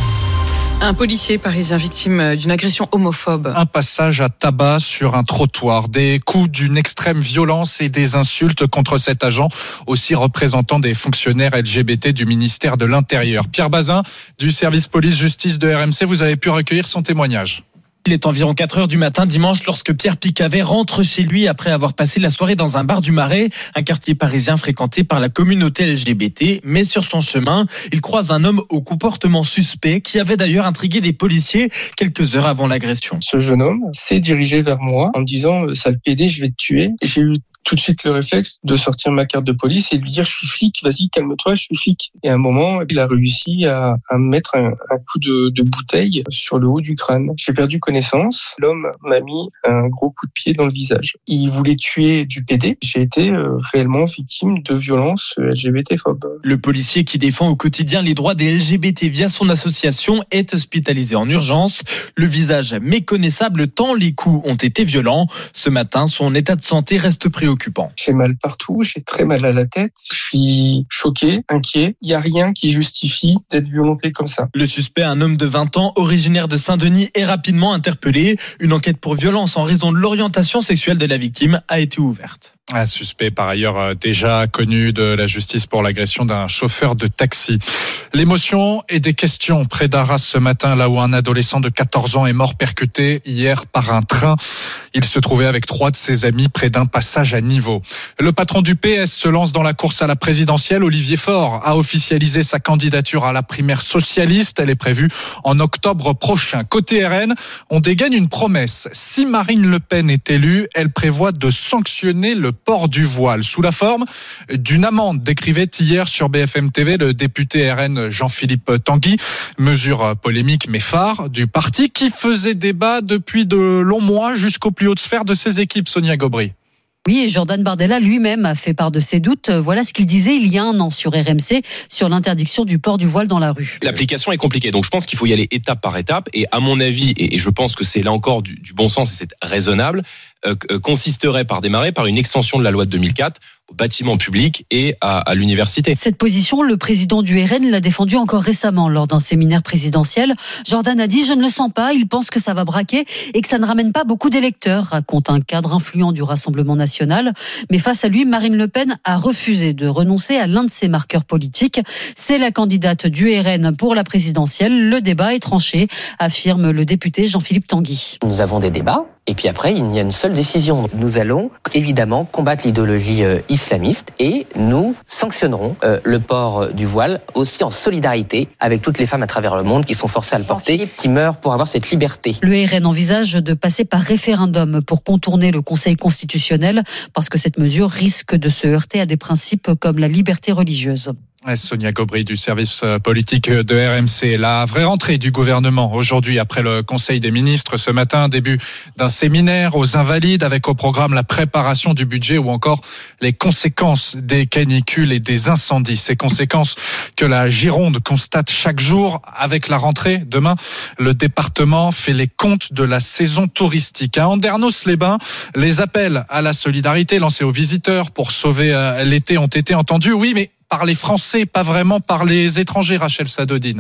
Un policier parisien victime d'une agression homophobe. Un passage à tabac sur un trottoir, des coups d'une extrême violence et des insultes contre cet agent, aussi représentant des fonctionnaires L G B T du ministère de l'Intérieur. Pierre Bazin, du service police-justice de R M C, vous avez pu recueillir son témoignage. Il est environ quatre heures du matin dimanche lorsque Pierre Picavet rentre chez lui après avoir passé la soirée dans un bar du Marais, un quartier parisien fréquenté par la communauté L G B T. Mais sur son chemin, il croise un homme au comportement suspect qui avait d'ailleurs intrigué des policiers quelques heures avant l'agression. Ce jeune homme s'est dirigé vers moi en me disant « sale pédé, je vais te tuer ». J'ai eu tout de suite le réflexe de sortir ma carte de police et de lui dire « je suis flic, vas-y, calme-toi, je suis flic ». Et à un moment, il a réussi à, à me mettre un, un coup de, de bouteille sur le haut du crâne. J'ai perdu connaissance. L'homme m'a mis un gros coup de pied dans le visage. Il voulait tuer du pédé. J'ai été euh, réellement victime de violences L G B T-phobes. Le policier qui défend au quotidien les droits des L G B T via son association est hospitalisé en urgence. Le visage méconnaissable tant les coups ont été violents. Ce matin, son état de santé reste préoccupant. J'ai mal partout, j'ai très mal à la tête. Je suis choqué, inquiet. Il n'y a rien qui justifie d'être violenté comme ça. Le suspect, un homme de vingt ans, originaire de Saint-Denis, est rapidement interpellé. Une enquête pour violence en raison de l'orientation sexuelle de la victime a été ouverte. Un suspect par ailleurs déjà connu de la justice pour l'agression d'un chauffeur de taxi. L'émotion et des questions près d'Arras ce matin, là où un adolescent de quatorze ans est mort percuté hier par un train. Il se trouvait avec trois de ses amis près d'un passage à niveau. Le patron du P S se lance dans la course à la présidentielle. Olivier Faure a officialisé sa candidature à la primaire socialiste. Elle est prévue en octobre prochain. Côté R N, on dégaine une promesse. Si Marine Le Pen est élue, elle prévoit de sanctionner le port du voile sous la forme d'une amende, décrivait hier sur B F M T V le député R N Jean-Philippe Tanguy. Mesure polémique mais phare du parti qui faisait débat depuis de longs mois jusqu'aux plus hautes sphères de ses équipes. Sonia Gobry. Oui, et Jordan Bardella lui-même a fait part de ses doutes. Voilà ce qu'il disait il y a un an sur R M C, sur l'interdiction du port du voile dans la rue. L'application est compliquée, donc je pense qu'il faut y aller étape par étape. Et à mon avis, et je pense que c'est là encore du, du bon sens et c'est raisonnable, euh, consisterait par démarrer par une extension de la loi de deux mille quatre au bâtiment public et à, à l'université. Cette position, le président du R N l'a défendue encore récemment lors d'un séminaire présidentiel. Jordan a dit « je ne le sens pas, il pense que ça va braquer et que ça ne ramène pas beaucoup d'électeurs », raconte un cadre influent du Rassemblement national. Mais face à lui, Marine Le Pen a refusé de renoncer à l'un de ses marqueurs politiques. C'est la candidate du R N pour la présidentielle. Le débat est tranché, affirme le député Jean-Philippe Tanguy. Nous avons des débats. Et puis après, il y a une seule décision. Nous allons évidemment combattre l'idéologie euh, islamiste et nous sanctionnerons euh, le port du voile aussi en solidarité avec toutes les femmes à travers le monde qui sont forcées à le porter, qui meurent pour avoir cette liberté. Le R N envisage de passer par référendum pour contourner le Conseil constitutionnel parce que cette mesure risque de se heurter à des principes comme la liberté religieuse. Sonia Gobry du service politique de R M C. La vraie rentrée du gouvernement aujourd'hui après le Conseil des ministres ce matin, début d'un séminaire aux Invalides avec au programme la préparation du budget ou encore les conséquences des canicules et des incendies. Ces conséquences que la Gironde constate chaque jour avec la rentrée. Demain, le département fait les comptes de la saison touristique. À Andernos-les-Bains, les appels à la solidarité lancés aux visiteurs pour sauver l'été ont été entendus. Oui, mais par les Français, pas vraiment par les étrangers, Rachel Sadodine.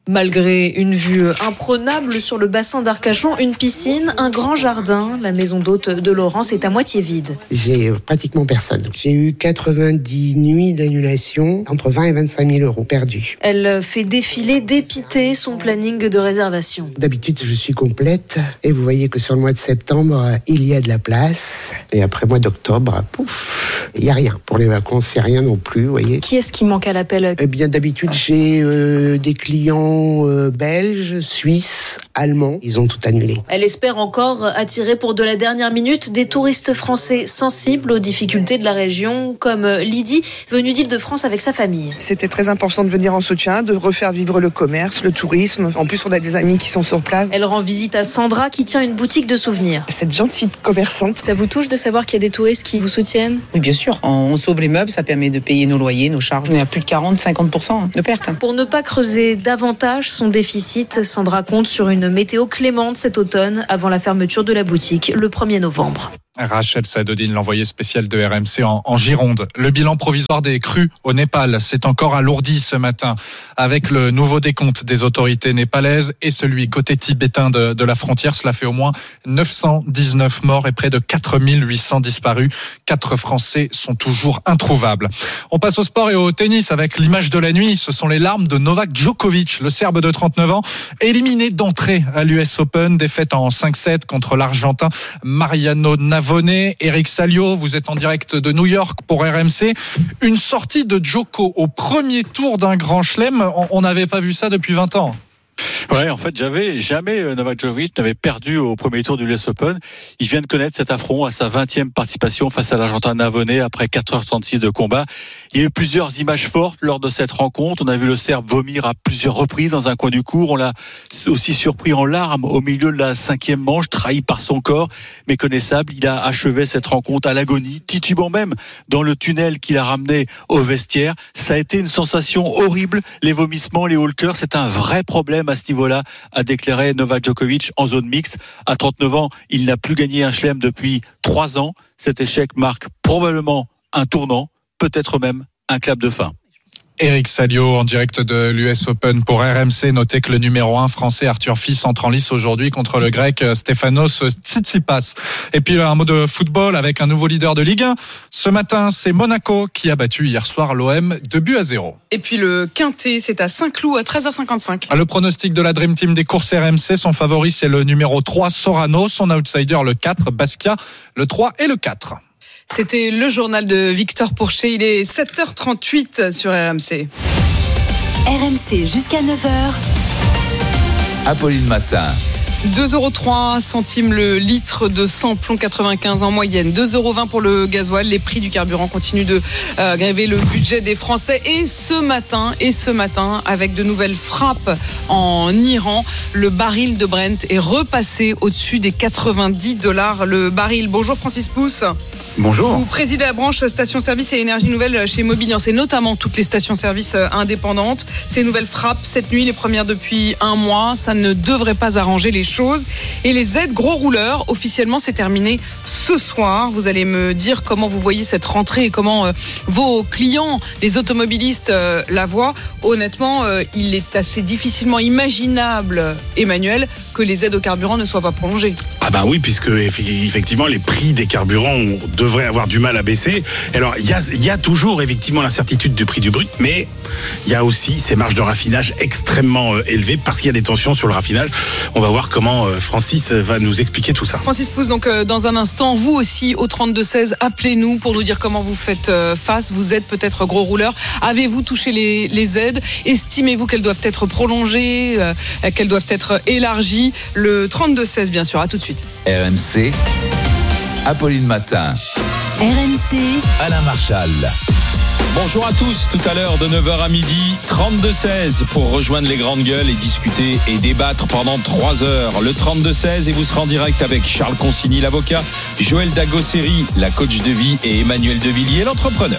Malgré une vue imprenable sur le bassin d'Arcachon, une piscine, un grand jardin, la maison d'hôte de Laurence est à moitié vide. J'ai pratiquement personne. J'ai eu quatre-vingt-dix nuits d'annulation, entre vingt et vingt-cinq mille euros perdus. Elle fait défiler dépité son planning de réservation. D'habitude, je suis complète et vous voyez que sur le mois de septembre, il y a de la place. Et après mois d'octobre, pouf, il n'y a rien. Pour les vacances, il n'y a rien non plus, vous voyez. Qui est-ce qui manque à l'appel ? Eh bien, d'habitude, j'ai euh, des clients euh, belges, suisses, allemands. Ils ont tout annulé. Elle espère encore attirer pour de la dernière minute des touristes français sensibles aux difficultés de la région, comme Lydie, venue d'Île-de-France avec sa famille. C'était très important de venir en soutien, de refaire vivre le commerce, le tourisme. En plus, on a des amis qui sont sur place. Elle rend visite à Sandra, qui tient une boutique de souvenirs. Cette gentille commerçante. Ça vous touche de savoir qu'il y a des touristes qui vous soutiennent ? Oui, bien sûr. On sauve les meubles, ça permet de payer nos loyers, nos charges. On est à plus de quarante à cinquante pour cent de perte. Pour ne pas creuser davantage son déficit, Sandra compte sur une météo clémente cet automne, avant la fermeture de la boutique le premier novembre. Rachel Sadodine, l'envoyé spécial de R M C en, en Gironde. Le bilan provisoire des crues au Népal s'est encore alourdi ce matin avec le nouveau décompte des autorités népalaises et celui côté tibétain de, de la frontière. Cela fait au moins neuf cent dix-neuf morts et près de quatre mille huit cents disparus. Quatre Français sont toujours introuvables. On passe au sport et au tennis avec l'image de la nuit. Ce sont les larmes de Novak Djokovic, le Serbe de trente-neuf ans, éliminé d'entrée à l'U S Open, défaite en cinq sept contre l'Argentin Mariano Navone. Eric Salio, vous êtes en direct de New York pour R M C. Une sortie de Djoko au premier tour d'un grand chelem, on n'avait pas vu ça depuis vingt ans. Ouais, en fait, j'avais jamais Novak Djokovic n'avait perdu au premier tour du U S Open. Il vient de connaître cet affront à sa vingtième participation face à l'Argentin Navone après quatre heures trente-six de combat. Il y a eu plusieurs images fortes lors de cette rencontre. On a vu le Serbe vomir à plusieurs reprises dans un coin du court. On l'a aussi surpris en larmes au milieu de la cinquième manche, trahi par son corps. Méconnaissable, il a achevé cette rencontre à l'agonie, titubant même dans le tunnel qu'il a ramené au vestiaire. Ça a été une sensation horrible. Les vomissements, les hauts le cœur, c'est un vrai problème à ce niveau-là, a déclaré Novak Djokovic en zone mixte. À trente-neuf ans, il n'a plus gagné un chelem depuis trois ans. Cet échec marque probablement un tournant, peut-être même un clap de fin. Eric Salio en direct de l'U S Open pour R M C. Notez que le numéro un français Arthur Fils entre en lice aujourd'hui contre le grec Stefanos Tsitsipas. Et puis un mot de football avec un nouveau leader de Ligue un. Ce matin, c'est Monaco qui a battu hier soir l'O M deux buts à zéro. Et puis le Quintet, c'est à Saint-Cloud à treize heures cinquante-cinq. Le pronostic de la Dream Team des courses R M C, son favori c'est le numéro trois Sorano, son outsider le quatre Bastia, le trois et le quatre. C'était le journal de Victor Pourchet. Il est sept heures trente-huit sur R M C. R M C jusqu'à neuf heures. Apolline Matin. deux euros trois centimes le litre de samplon quatre-vingt-quinze en moyenne. deux euros vingt pour le gasoil. Les prix du carburant continuent de euh, gréver le budget des Français. Et ce matin, et ce matin, avec de nouvelles frappes en Iran, le baril de Brent est repassé au-dessus des quatre-vingt-dix dollars le baril. Bonjour Francis Pousse. Bonjour. Vous présidez la branche stations-service et énergie nouvelle chez Mobiliance et notamment toutes les stations-service indépendantes. Ces nouvelles frappent cette nuit, les premières depuis un mois. Ça ne devrait pas arranger les choses. Et les aides gros rouleurs, officiellement, c'est terminé ce soir. Vous allez me dire comment vous voyez cette rentrée et comment euh, vos clients, les automobilistes, euh, la voient. Honnêtement, euh, il est assez difficilement imaginable, Emmanuel, que les aides au carburant ne soient pas prolongées. Ah bah oui, puisque effectivement les prix des carburants devraient avoir du mal à baisser. Alors il y a, il y a toujours effectivement l'incertitude du prix du brut, mais il y a aussi ces marges de raffinage extrêmement élevées parce qu'il y a des tensions sur le raffinage. On va voir comment Francis va nous expliquer tout ça. Francis Pousse, donc dans un instant, vous aussi au trente-deux seize, appelez-nous pour nous dire comment vous faites face. Vous êtes peut-être gros rouleur. Avez-vous touché les, les aides? Estimez-vous qu'elles doivent être prolongées, euh, qu'elles doivent être élargies? Le trente-deux seize, bien sûr. À tout de suite. R M C, Apolline Matin. R M C, Alain Marchal. Bonjour à tous, tout à l'heure de neuf heures à midi, trente-deux seize pour rejoindre les grandes gueules et discuter et débattre pendant trois heures. Le trente-deux seize et vous serez en direct avec Charles Consigny, l'avocat, Joël Dagosseri, la coach de vie et Emmanuel Devilliers, l'entrepreneur.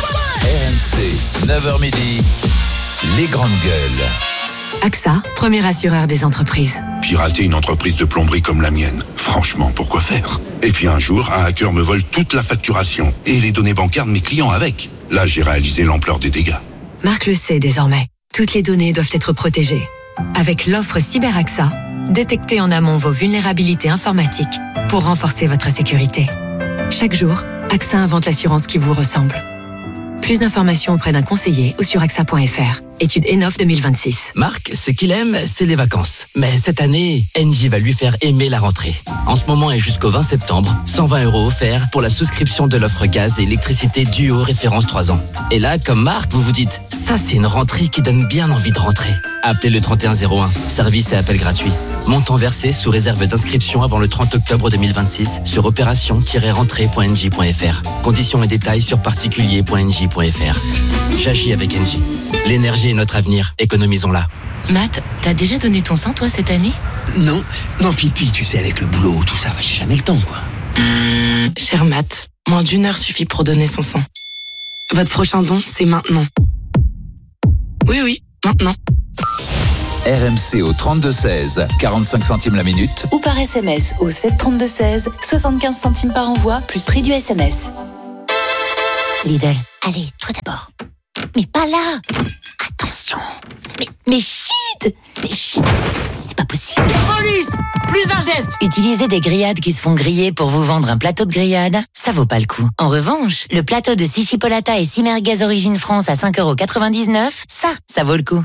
R M C, neuf heures midi, les grandes gueules. A X A, premier assureur des entreprises. Pirater une entreprise de plomberie comme la mienne, franchement, pourquoi faire? Et puis un jour, un hacker me vole toute la facturation et les données bancaires de mes clients avec. Là, j'ai réalisé l'ampleur des dégâts. Marc le sait désormais. Toutes les données doivent être protégées. Avec l'offre CyberAXA, détectez en amont vos vulnérabilités informatiques pour renforcer votre sécurité. Chaque jour, AXA invente l'assurance qui vous ressemble. Plus d'informations auprès d'un conseiller ou sur A X A point F R. Étude Enof deux mille vingt-six. Marc, ce qu'il aime, c'est les vacances. Mais cette année, Engie va lui faire aimer la rentrée. En ce moment et jusqu'au vingt septembre, cent vingt euros offerts pour la souscription de l'offre gaz et électricité Duo référence trois ans. Et là, comme Marc, vous vous dites, ça c'est une rentrée qui donne bien envie de rentrer. Appelez le trente et un zéro un, service et appel gratuit. Montant versé sous réserve d'inscription avant le trente octobre deux mille vingt-six sur opération tiret rentrée point engie point F R. Conditions et détails sur particulier point engie point F R. J'agis avec Engie. L'énergie est notre avenir, économisons-la. Matt, t'as déjà donné ton sang, toi, cette année? Non, non, Pipi, tu sais, avec le boulot, tout ça, j'ai jamais le temps, quoi. Cher Matt, moins d'une heure suffit pour donner son sang. Votre prochain don, c'est maintenant. Oui, oui, maintenant. R M C au trente-deux seize, quarante-cinq centimes la minute. Ou par S M S au sept trente-deux seize, soixante-quinze centimes par envoi, plus prix du S M S. Lidl, allez, toi d'abord. Mais pas là. Attention. Mais, mais chut. Mais chut. C'est pas possible. Police! Plus d'un geste! Utiliser des grillades qui se font griller pour vous vendre un plateau de grillade, ça vaut pas le coup. En revanche, le plateau de six chipolata et six merguez Origine France à cinq euros quatre-vingt-dix-neuf, ça, ça vaut le coup.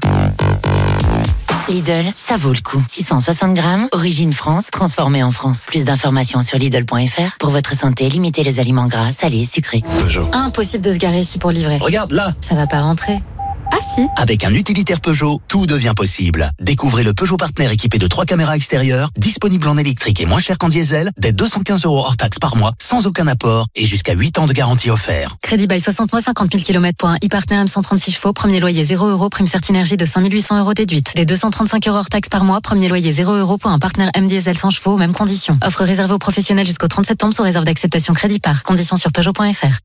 Lidl, ça vaut le coup. six cent soixante grammes, Origine France, transformé en France. Plus d'informations sur Lidl point F R. Pour votre santé, limitez les aliments gras, salés et sucrés. Peugeot. Impossible de se garer ici pour livrer. Regarde là. Ça va pas rentrer. Ah si. Avec un utilitaire Peugeot, tout devient possible. Découvrez le Peugeot Partner équipé de trois caméras extérieures, disponible en électrique et moins cher qu'en diesel, dès deux cent quinze euros hors taxe par mois, sans aucun apport et jusqu'à huit ans de garantie offert. Crédit bail soixante mois, cinquante mille kilomètres pour un e-partner M cent trente-six chevaux, premier loyer zéro euros, prime Certinergie de cinq mille huit cents euros déduite. Des deux cent trente-cinq euros hors taxe par mois, premier loyer zéro euros pour un partenaire M diesel cent chevaux, mêmes conditions. Offre réservée aux professionnels jusqu'au trente septembre sous réserve d'acceptation crédit par. Conditions sur Peugeot point F R.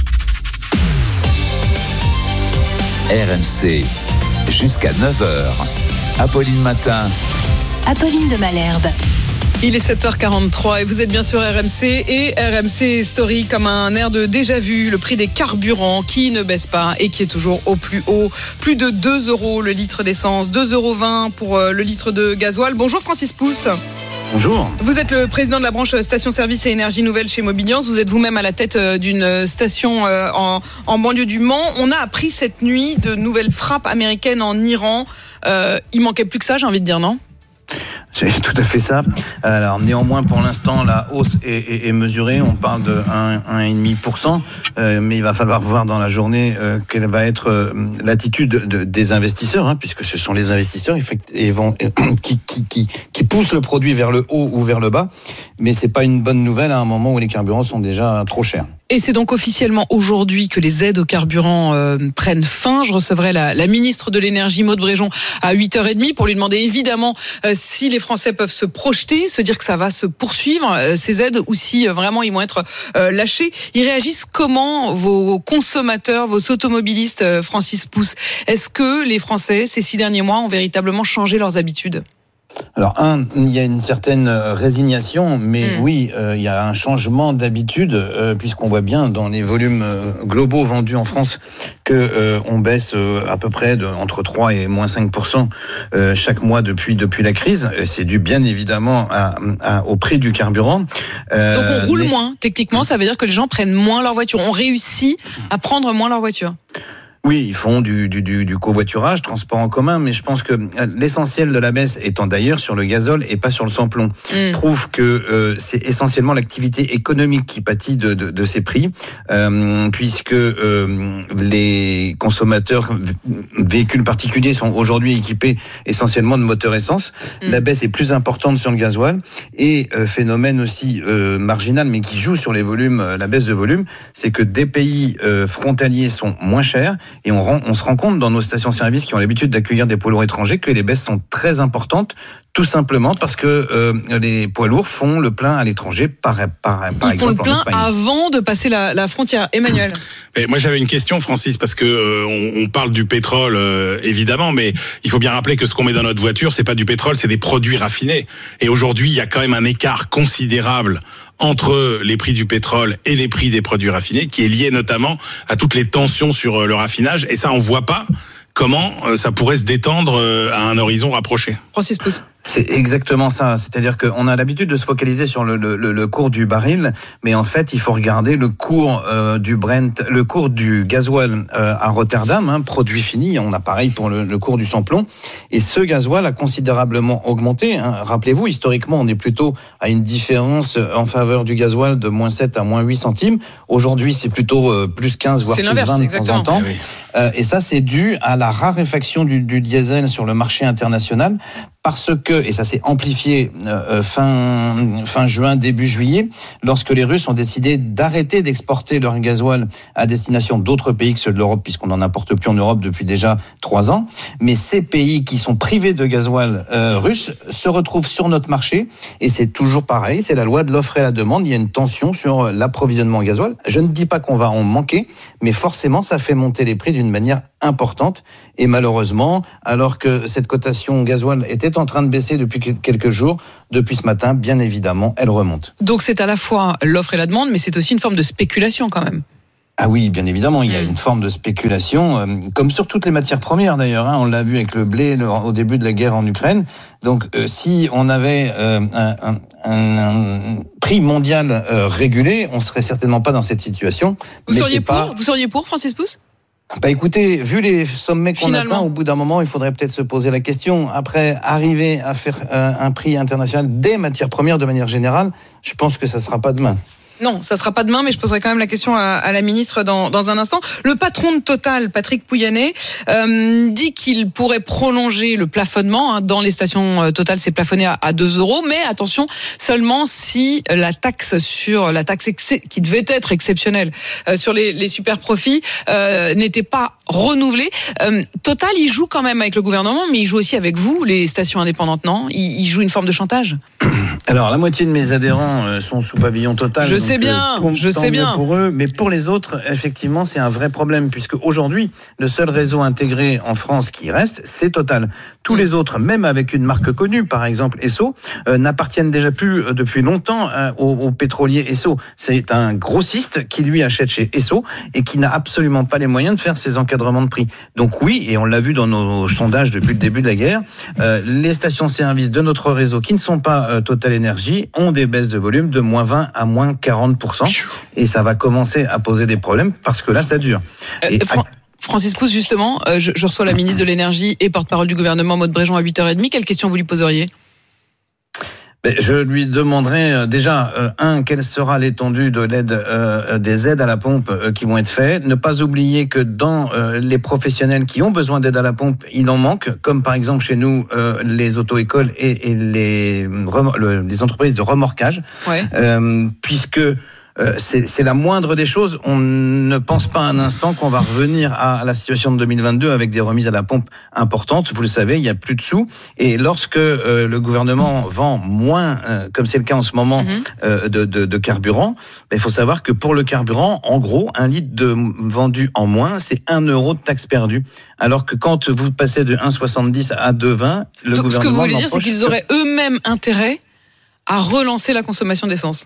R M C, jusqu'à neuf heures. Apolline Matin. Apolline de Malherbe. Il est sept heures quarante-trois et vous êtes bien sur R M C et R M C Story comme un air de déjà vu. Le prix des carburants qui ne baisse pas et qui est toujours au plus haut. Plus de deux euros le litre d'essence, deux euros vingt pour le litre de gasoil. Bonjour Francis Pousse. Bonjour. Vous êtes le président de la branche station-service et énergie nouvelle chez Mobiliance. Vous êtes vous-même à la tête d'une station en, en banlieue du Mans. On a appris cette nuit de nouvelles frappes américaines en Iran. Euh, il manquait plus que ça, j'ai envie de dire, non ? C'est tout à fait ça. Alors néanmoins, pour l'instant, la hausse est, est, est mesurée. On parle de un virgule cinq pour cent, euh, mais il va falloir voir dans la journée euh, quelle va être euh, l'attitude de, des investisseurs, hein, puisque ce sont les investisseurs et vont, qui, qui, qui, qui poussent le produit vers le haut ou vers le bas. Mais c'est pas une bonne nouvelle à un moment où les carburants sont déjà trop chers. Et c'est donc officiellement aujourd'hui que les aides au carburant euh, prennent fin. Je recevrai la, la ministre de l'énergie, Maud Bréjon, à huit heures trente pour lui demander évidemment euh, si les Français peuvent se projeter, se dire que ça va se poursuivre, euh, ces aides, ou si euh, vraiment ils vont être euh, lâchés. Ils réagissent comment, vos consommateurs, vos automobilistes, euh, Francis Pousse? Est-ce que les Français, ces six derniers mois, ont véritablement changé leurs habitudes? Alors, un, il y a une certaine résignation, mais mmh. oui, euh, il y a un changement d'habitude, euh, puisqu'on voit bien dans les volumes euh, globaux vendus en France que euh, on baisse euh, à peu près de, entre trois et moins cinq pour cent euh, chaque mois depuis depuis la crise. C'est dû bien évidemment à, à, au prix du carburant. Euh, Donc on roule mais... moins. Techniquement, ça veut dire que les gens prennent moins leur voiture. On réussit à prendre moins leur voiture. Oui, ils font du, du, du, du covoiturage, transport en commun, mais je pense que l'essentiel de la baisse étant d'ailleurs sur le gazole et pas sur le sans-plomb, mmh. prouve que euh, c'est essentiellement l'activité économique qui pâtit de, de, de ces prix, euh, puisque euh, les consommateurs véhicules particuliers sont aujourd'hui équipés essentiellement de moteurs essence. Mmh. La baisse est plus importante sur le gasoil et euh, phénomène aussi euh, marginal, mais qui joue sur les volumes, la baisse de volume, c'est que des pays euh, frontaliers sont moins chers. Et on, rend, on se rend compte dans nos stations-service qui ont l'habitude d'accueillir des poids lourds étrangers que les baisses sont très importantes, tout simplement parce que euh, les poids lourds font le plein à l'étranger, par, par, par Ils exemple font le plein avant de passer la, la frontière. Emmanuel. Mais moi j'avais une question, Francis, parce que euh, on, on parle du pétrole euh, évidemment, mais il faut bien rappeler que ce qu'on met dans notre voiture, c'est pas du pétrole, c'est des produits raffinés. Et aujourd'hui, il y a quand même un écart considérable entre les prix du pétrole et les prix des produits raffinés, qui est lié notamment à toutes les tensions sur le raffinage. Et ça, on voit pas comment euh, ça pourrait se détendre euh, à un horizon rapproché. Francis Pousse. C'est exactement ça. C'est-à-dire qu'on a l'habitude de se focaliser sur le, le, le cours du baril, mais en fait, il faut regarder le cours euh, du Brent, le cours du gasoil euh, à Rotterdam, hein, produit fini. On a pareil pour le, le cours du sans-plomb. Et ce gasoil a considérablement augmenté. Hein. Rappelez-vous, historiquement, on est plutôt à une différence en faveur du gasoil de moins sept à moins huit centimes. Aujourd'hui, c'est plutôt euh, plus quinze, voire plus vingt de temps en temps. Euh, et ça, c'est dû à la raréfaction du, du diesel sur le marché international. Parce que, et ça s'est amplifié euh, fin, fin juin, début juillet, lorsque les Russes ont décidé d'arrêter d'exporter leur gasoil à destination d'autres pays que ceux de l'Europe, puisqu'on n'en importe plus en Europe depuis déjà trois ans. Mais ces pays qui sont privés de gasoil euh, russe se retrouvent sur notre marché, et c'est toujours pareil, c'est la loi de l'offre et la demande, il y a une tension sur l'approvisionnement en gasoil. Je ne dis pas qu'on va en manquer, mais forcément ça fait monter les prix d'une manière importante, et malheureusement, alors que cette cotation gasoil était en train de baisser depuis quelques jours, depuis ce matin, bien évidemment, elle remonte. Donc c'est à la fois l'offre et la demande, mais c'est aussi une forme de spéculation quand même. Ah oui, bien évidemment, il y a une forme de spéculation, euh, comme sur toutes les matières premières d'ailleurs. Hein, on l'a vu avec le blé le, au début de la guerre en Ukraine. Donc euh, si on avait euh, un, un, un, un prix mondial euh, régulé, on serait certainement pas dans cette situation. Vous mais seriez c'est pour pas... Vous seriez pour, Francis Pousse ? Bah écoutez, vu les sommets qu'on Finalement. atteint, au bout d'un moment, il faudrait peut-être se poser la question. Après, arriver à faire euh, un prix international des matières premières de manière générale, je pense que ça sera pas demain. Non, ça sera pas demain, mais je poserai quand même la question à, à la ministre dans, dans un instant. Le patron de Total, Patrick Pouyanné, euh, dit qu'il pourrait prolonger le plafonnement. Hein, dans les stations euh, Total, c'est plafonné à, à deux euros, mais attention, seulement si la taxe sur la taxe ex- qui devait être exceptionnelle euh, sur les, les super profits euh, n'était pas renouvelée. Euh, Total, il joue quand même avec le gouvernement, mais il joue aussi avec vous, les stations indépendantes, non ? il, il joue une forme de chantage. Alors, la moitié de mes adhérents sont sous pavillon Total. Je sais bien, euh, je sais bien. Pour eux, mais pour les autres, effectivement, c'est un vrai problème, puisque aujourd'hui, le seul réseau intégré en France qui reste, c'est Total. Tous les autres, même avec une marque connue, par exemple Esso, euh, n'appartiennent déjà plus euh, depuis longtemps euh, au, au pétrolier Esso. C'est un grossiste qui lui achète chez Esso et qui n'a absolument pas les moyens de faire ses encadrements de prix. Donc oui, et on l'a vu dans nos sondages depuis le début de la guerre, euh, les stations-service de notre réseau qui ne sont pas euh, Total Énergie ont des baisses de volume de moins vingt à moins quarante pour cent, et ça va commencer à poser des problèmes parce que là ça dure. Euh, et Fran- Francis Pousse, justement, euh, je, je reçois la ministre de l'énergie et porte-parole du gouvernement Maud Bréjon à huit heures trente. Quelle question vous lui poseriez ? Je lui demanderai euh, déjà, euh, un, quelle sera l'étendue de l'aide, euh, des aides à la pompe euh, qui vont être faites. Ne pas oublier que dans euh, les professionnels qui ont besoin d'aide à la pompe, il en manque, comme par exemple chez nous, euh, les auto-écoles et, et les, remor- le, les entreprises de remorquage, ouais. euh, puisque Euh, c'est, c'est la moindre des choses. On ne pense pas un instant qu'on va revenir à la situation de deux mille vingt-deux avec des remises à la pompe importantes. Vous le savez, il n'y a plus de sous. Et lorsque euh, le gouvernement vend moins, euh, comme c'est le cas en ce moment, mm-hmm. euh, de, de, de carburant, il ben, faut savoir que pour le carburant, en gros, un litre de vendu en moins, c'est un euro de taxe perdue. Alors que quand vous passez de un virgule soixante-dix à deux virgule vingt, le Donc, gouvernement... Ce que vous voulez dire, c'est qu'ils auraient eux-mêmes intérêt à relancer la consommation d'essence.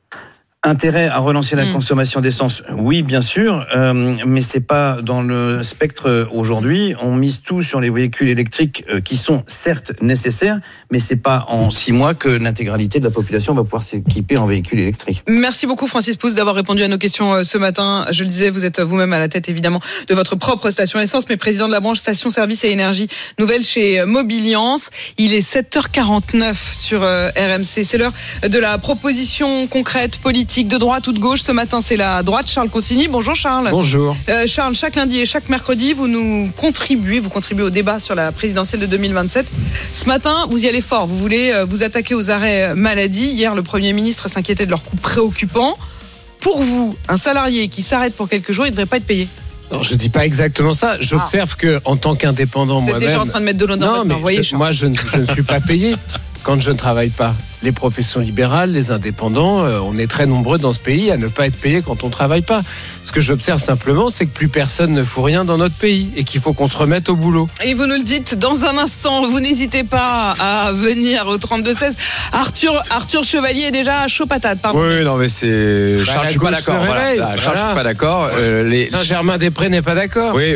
Intérêt à relancer la mmh. consommation d'essence, oui, bien sûr, euh, mais c'est pas dans le spectre aujourd'hui. On mise tout sur les véhicules électriques euh, qui sont certes nécessaires, mais c'est pas en six mois que l'intégralité de la population va pouvoir s'équiper en véhicules électriques. Merci beaucoup, Francis Pousse, d'avoir répondu à nos questions euh, ce matin. Je le disais, vous êtes vous-même à la tête, évidemment, de votre propre station essence, mais président de la branche station service et énergie nouvelle chez Mobiliance. Il est sept heures quarante-neuf sur euh, R M C. C'est l'heure de la proposition concrète, politique, de droite ou de gauche. Ce matin, c'est la droite. Charles Consigny. Bonjour Charles. Bonjour. Euh, Charles, chaque lundi et chaque mercredi, vous nous contribuez, vous contribuez au débat sur la présidentielle de deux mille vingt-sept. Ce matin, vous y allez fort. Vous voulez euh, vous attaquer aux arrêts maladie. Hier, le Premier ministre s'inquiétait de leurs coûts préoccupants. Pour vous, un salarié qui s'arrête pour quelques jours, il ne devrait pas être payé. Non, je dis pas exactement ça. J'observe ah. que, en tant qu'indépendant vous moi-même, êtes déjà en train de mettre de l'eau dans non, votre mais main. Voyez, je, moi, je ne, je ne suis pas payé quand je ne travaille pas. Les professions libérales, les indépendants, euh, on est très nombreux dans ce pays à ne pas être payés quand on ne travaille pas. Ce que j'observe simplement, c'est que plus personne ne fout rien dans notre pays et qu'il faut qu'on se remette au boulot. Et vous nous le dites dans un instant. Vous n'hésitez pas à venir au trente-deux seize. Arthur, Arthur Chevalier est déjà à chaud patate. Pardon. Oui, non, mais c'est. Bah, Charles, je suis pas d'accord. Voilà. Voilà. Charles, je suis pas d'accord. Euh, les... Saint-Germain-des-Prés n'est pas d'accord. Oui.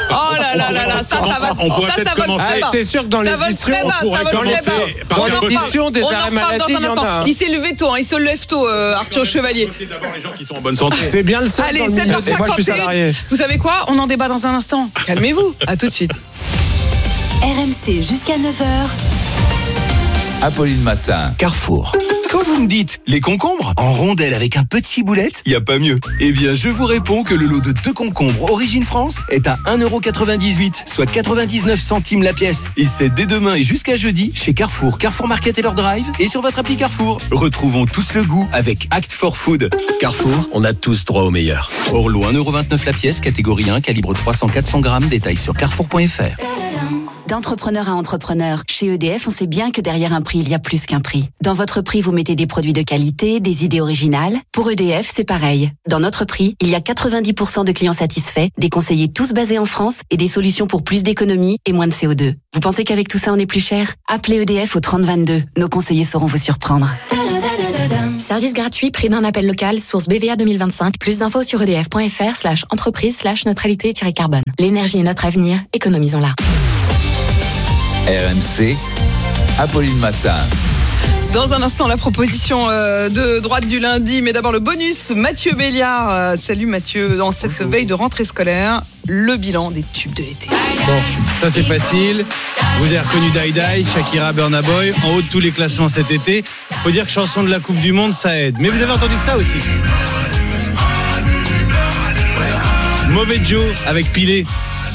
Oh là là là là, ça, ça va. On pourrait ça, peut-être ça vole commencer. très bas. C'est sûr que dans Ça vole l'édition, très bas, on pourrait ça vole très commencer bas. par On en la reparle. l'édition des On en arrêts reparle maladie, dans il un y en a instant. un. Il s'est levé tôt, hein, il se lève tôt, euh, Arthur Chevalier. C'est d'abord les gens qui sont en bonne santé. C'est bien le seul Allez, dans le milieu. sept heures Et moi, je suis cinquante et un. salarié. Vous savez quoi? On en débat dans un instant. Calmez-vous. À tout de suite. R M C jusqu'à neuf heures. Apolline Matin. Carrefour. Quand vous me dites les concombres en rondelles avec un petit boulette, y a pas mieux. Eh bien, je vous réponds que le lot de deux concombres Origine France est à un euro quatre-vingt-dix-huit, soit quatre-vingt-dix-neuf centimes la pièce. Et c'est dès demain et jusqu'à jeudi chez Carrefour, Carrefour Market et leur drive et sur votre appli Carrefour. Retrouvons tous le goût avec Act for Food. Carrefour, on a tous droit au meilleur. Orlo un euro vingt-neuf la pièce, catégorie un, calibre trois cents à quatre cents grammes, détail sur carrefour point f r. D'entrepreneur à entrepreneur, chez E D F, on sait bien que derrière un prix, il y a plus qu'un prix. Dans votre prix, vous mettez des produits de qualité, des idées originales. Pour E D F, c'est pareil. Dans notre prix, il y a quatre-vingt-dix pour cent de clients satisfaits, des conseillers tous basés en France et des solutions pour plus d'économie et moins de C O deux. Vous pensez qu'avec tout ça, on est plus cher? Appelez E D F au trente vingt-deux. Nos conseillers sauront vous surprendre. Service gratuit, prix d'un appel local, source B V A deux mille vingt-cinq. Plus d'infos sur edf.fr slash entreprise slash neutralité-carbone. L'énergie est notre avenir, économisons-la. R M C, Apolline Matin. Dans un instant, la proposition euh, de droite du lundi, mais d'abord le bonus. Mathieu Béliard, euh, salut Mathieu, dans cette veille de rentrée scolaire, le bilan des tubes de l'été. Bon, ça c'est facile. Vous avez reconnu Die Die, Shakira, Burna Boy, en haut de tous les classements cet été. Faut dire que chanson de la Coupe du Monde, ça aide. Mais vous avez entendu ça aussi. Mauvais Joe avec Pilé.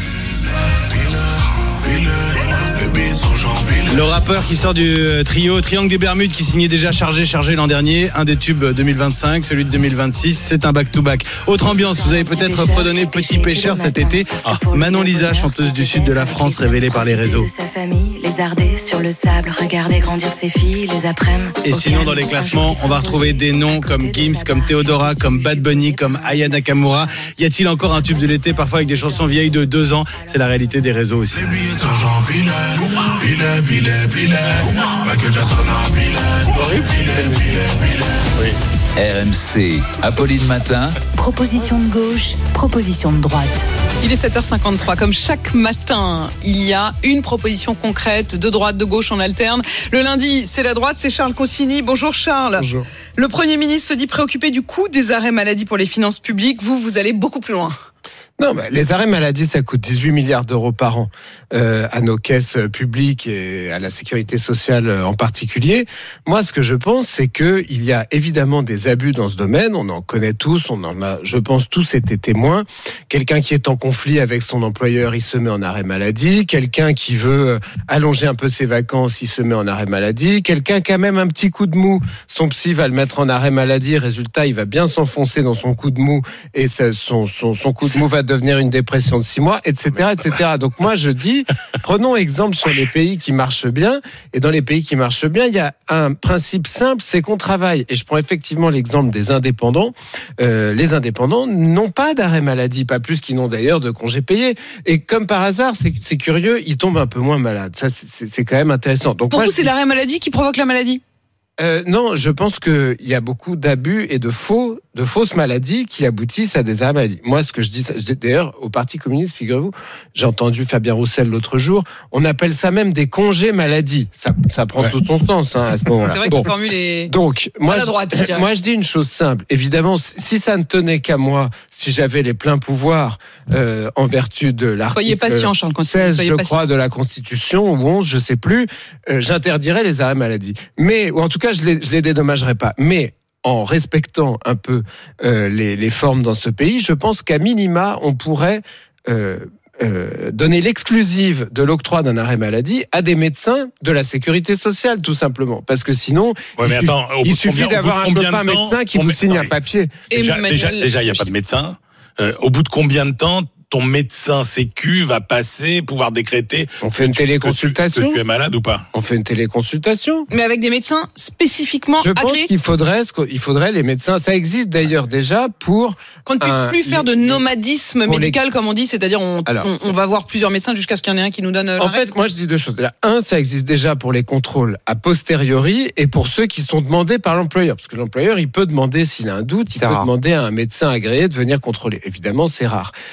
Le rappeur qui sort du trio Triangle des Bermudes qui signait déjà Chargé Chargé l'an dernier, un des tubes deux mille vingt-cinq, celui de deux mille vingt-six, c'est un back-to-back. Autre ambiance, vous avez peut-être redonné Petit Pêcheur cet été. Ah, Manon Lisa, chanteuse du sud de la France, révélée par les réseaux. Sa famille, les arder sur le sable, regarder grandir ses filles, les après-midi. Et sinon, dans les classements, on va retrouver des noms comme Gims, comme Theodora, comme Bad Bunny, comme Aya Nakamura. Y a-t-il encore un tube de l'été, parfois avec des chansons vieilles de deux ans? C'est la réalité des réseaux aussi. Oui. R M C, Apolline Matin. Proposition de gauche, proposition de droite. Il est sept heures cinquante-trois. Comme chaque matin, il y a une proposition concrète de droite, de gauche, on alterne. Le lundi, c'est la droite, c'est Charles Consigny. Bonjour Charles. Bonjour. Le Premier ministre se dit préoccupé du coût des arrêts maladie pour les finances publiques. Vous, vous allez beaucoup plus loin. Non, mais les arrêts maladie, ça coûte dix-huit milliards d'euros par an euh, à nos caisses publiques et à la sécurité sociale en particulier. Moi, ce que je pense, c'est que il y a évidemment des abus dans ce domaine. On en connaît tous, on en a, je pense, tous été témoins. Quelqu'un qui est en conflit avec son employeur, il se met en arrêt maladie. Quelqu'un qui veut allonger un peu ses vacances, il se met en arrêt maladie. Quelqu'un qui a même un petit coup de mou, son psy va le mettre en arrêt maladie. Résultat, il va bien s'enfoncer dans son coup de mou et ça, son, son, son coup de mou va devenir une dépression de six mois, et cetera, et cetera. Donc moi je dis, prenons exemple sur les pays qui marchent bien, et dans les pays qui marchent bien, il y a un principe simple, c'est qu'on travaille. Et je prends effectivement l'exemple des indépendants. Euh, les indépendants n'ont pas d'arrêt maladie, pas plus qu'ils n'ont d'ailleurs de congés payés. Et comme par hasard, c'est, c'est curieux, ils tombent un peu moins malades. Ça, c'est, c'est quand même intéressant. Donc pour moi, vous, je... c'est l'arrêt maladie qui provoque la maladie? Euh, non, je pense qu'il y a beaucoup d'abus et de faux, de fausses maladies qui aboutissent à des arrêts maladie. Moi, ce que je dis, je dis d'ailleurs, au Parti communiste, figurez-vous, j'ai entendu Fabien Roussel l'autre jour, on appelle ça même des congés maladie. Ça, ça prend ouais. tout son sens hein, à ce moment-là. C'est vrai bon. Qu'on formule est Donc, moi, à la droite, je, moi, je dis une chose simple. Évidemment, si ça ne tenait qu'à moi, si j'avais les pleins pouvoirs euh, en vertu de l'article patient, seize, Soyez je patient. crois, de la Constitution, ou onze, je sais plus, euh, j'interdirais les arrêts maladie. Mais, ou en tout cas, je les, je les dédommagerais pas. Mais en respectant un peu euh, les, les formes dans ce pays, je pense qu'à minima, on pourrait euh, euh, donner l'exclusive de l'octroi d'un arrêt maladie à des médecins de la sécurité sociale, tout simplement. Parce que sinon, ouais, il, attends, il suffit combien, d'avoir un copain médecin qui vous met... signe non, un papier. Déjà, déjà, déjà, il n'y a pas de médecin. Euh, au bout de combien de temps ton médecin sécu va passer, pouvoir décréter. On fait une téléconsultation. Que tu, que tu es malade ou pas? On fait une téléconsultation. Mais avec des médecins spécifiquement Je pense agréés. qu'il faudrait, il faudrait les médecins. Ça existe d'ailleurs déjà pour. Qu'on ne puisse un, plus faire de nomadisme médical, les... comme on dit, c'est-à-dire on, Alors, on, on va voir plusieurs médecins jusqu'à ce qu'il y en ait un qui nous donne. En fait, moi je dis deux choses. Un, ça existe déjà pour les contrôles a posteriori et pour ceux qui sont demandés par l'employeur, parce que l'employeur il peut demander s'il a un doute, il c'est peut rare. demander à un médecin agréé de venir contrôler. Évidemment, c'est rare. Moi, ce que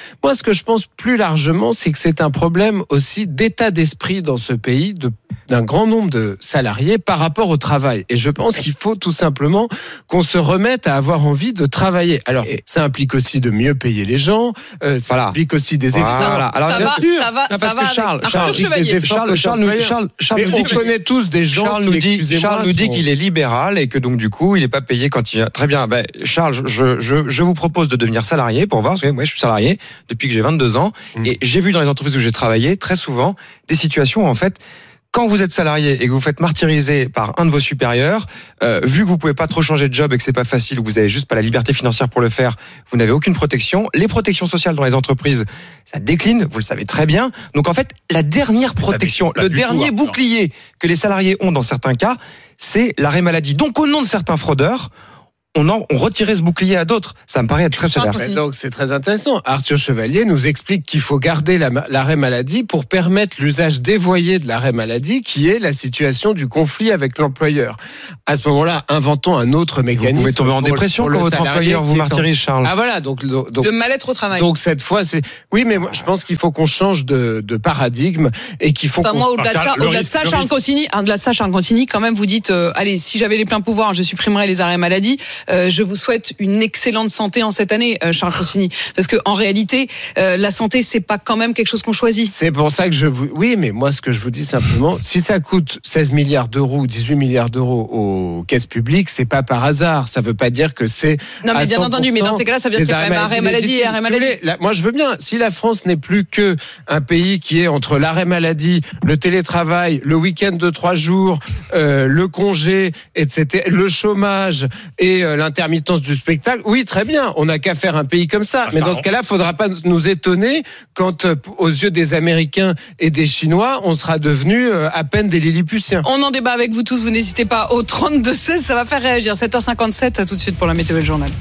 que je pense plus largement, c'est que c'est un problème aussi d'état d'esprit dans ce pays, de, d'un grand nombre de salariés par rapport au travail. Et je pense qu'il faut tout simplement qu'on se remette à avoir envie de travailler. Alors, ça implique aussi de mieux payer les gens, euh, ça voilà. implique aussi des efforts. Voilà. Alors, ça, va, ça va, non, parce ça que va Charles, avec Charles, Chevalier. Charles, Charles, nous, Charles, Charles nous on dit connaît tous des gens Charles qui, nous dit, Charles nous dit sont... qu'il est libéral et que donc du coup, il n'est pas payé quand il... Très bien, ben, Charles, je, je, je vous propose de devenir salarié pour voir, parce que moi je suis salarié depuis que j'ai vingt-deux ans, mmh. et j'ai vu dans les entreprises où j'ai travaillé très souvent des situations où en fait, quand vous êtes salarié et que vous faites martyriser par un de vos supérieurs, euh, vu que vous pouvez pas trop changer de job et que c'est pas facile, ou que vous avez juste pas la liberté financière pour le faire, vous n'avez aucune protection. Les protections sociales dans les entreprises, ça décline, vous le savez très bien. Donc en fait, la dernière protection, le dernier tout, bouclier non. que les salariés ont dans certains cas, c'est l'arrêt maladie. Donc au nom de certains fraudeurs, on, en, on retirait ce bouclier à d'autres. Ça me paraît être très sévère. Donc c'est très intéressant. Arthur Chevalier nous explique qu'il faut garder la, l'arrêt maladie pour permettre l'usage dévoyé de l'arrêt maladie, qui est la situation du conflit avec l'employeur. À ce moment-là, inventons un autre mécanisme. Vous pouvez tomber en dépression quand votre employeur vous martyrise, Charles. Ah voilà, donc, donc le mal-être au travail. Donc cette fois, c'est oui, mais moi, je pense qu'il faut qu'on change de, de paradigme et qu'il faut. Enfin, qu'on... moi, au-delà de ça, au-delà de ça, Charles Consigny, au-delà de ça, Charles Consigny, quand même, vous dites, euh, allez, si j'avais les pleins pouvoirs, je supprimerais les arrêts maladie. Euh, je vous souhaite une excellente santé en cette année, euh, Charles Consigny, parce que en réalité, euh, la santé, c'est pas quand même quelque chose qu'on choisit. C'est pour ça que je vous, oui, mais moi, ce que je vous dis simplement, si ça coûte seize milliards d'euros ou dix-huit milliards d'euros aux caisses publiques, c'est pas par hasard. Ça veut pas dire que c'est. Non, mais bien entendu, mais dans ces cas-là, ça veut dire qu'il y a quand même arrêt maladie et arrêt maladie. Si moi, je veux bien. Si la France n'est plus que un pays qui est entre l'arrêt maladie, le télétravail, le week-end de trois jours, euh, le congé, et cetera, le chômage et euh, l'intermittence du spectacle, oui, très bien, on n'a qu'à faire un pays comme ça. Mais dans ce cas-là, il ne faudra pas nous étonner quand, aux yeux des Américains et des Chinois, on sera devenus à peine des Lilliputiens. On en débat avec vous tous, vous n'hésitez pas au trente-deux seize, ça va faire réagir. sept heures cinquante-sept, à tout de suite pour la météo et le journal.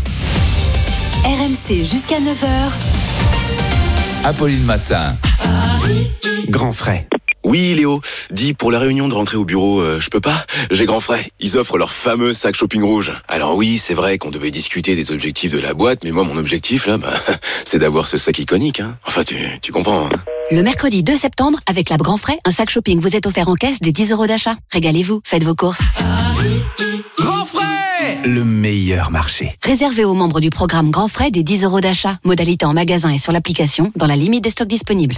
R M C jusqu'à neuf heures. Apolline Matin. Grand frais. Oui, Léo, dis, pour la réunion de rentrée au bureau, euh, je peux pas. J'ai grand frais. Ils offrent leur fameux sac shopping rouge. Alors oui, c'est vrai qu'on devait discuter des objectifs de la boîte, mais moi, mon objectif, là, bah, c'est d'avoir ce sac iconique, hein. Enfin, tu, tu comprends, hein. Le mercredi deux septembre, avec la Grand Frais, un sac shopping vous est offert en caisse des dix euros d'achat. Régalez-vous, faites vos courses. Grand frais! Le meilleur marché. Réservé aux membres du programme Grand Frais des dix euros d'achat. Modalité en magasin et sur l'application, dans la limite des stocks disponibles.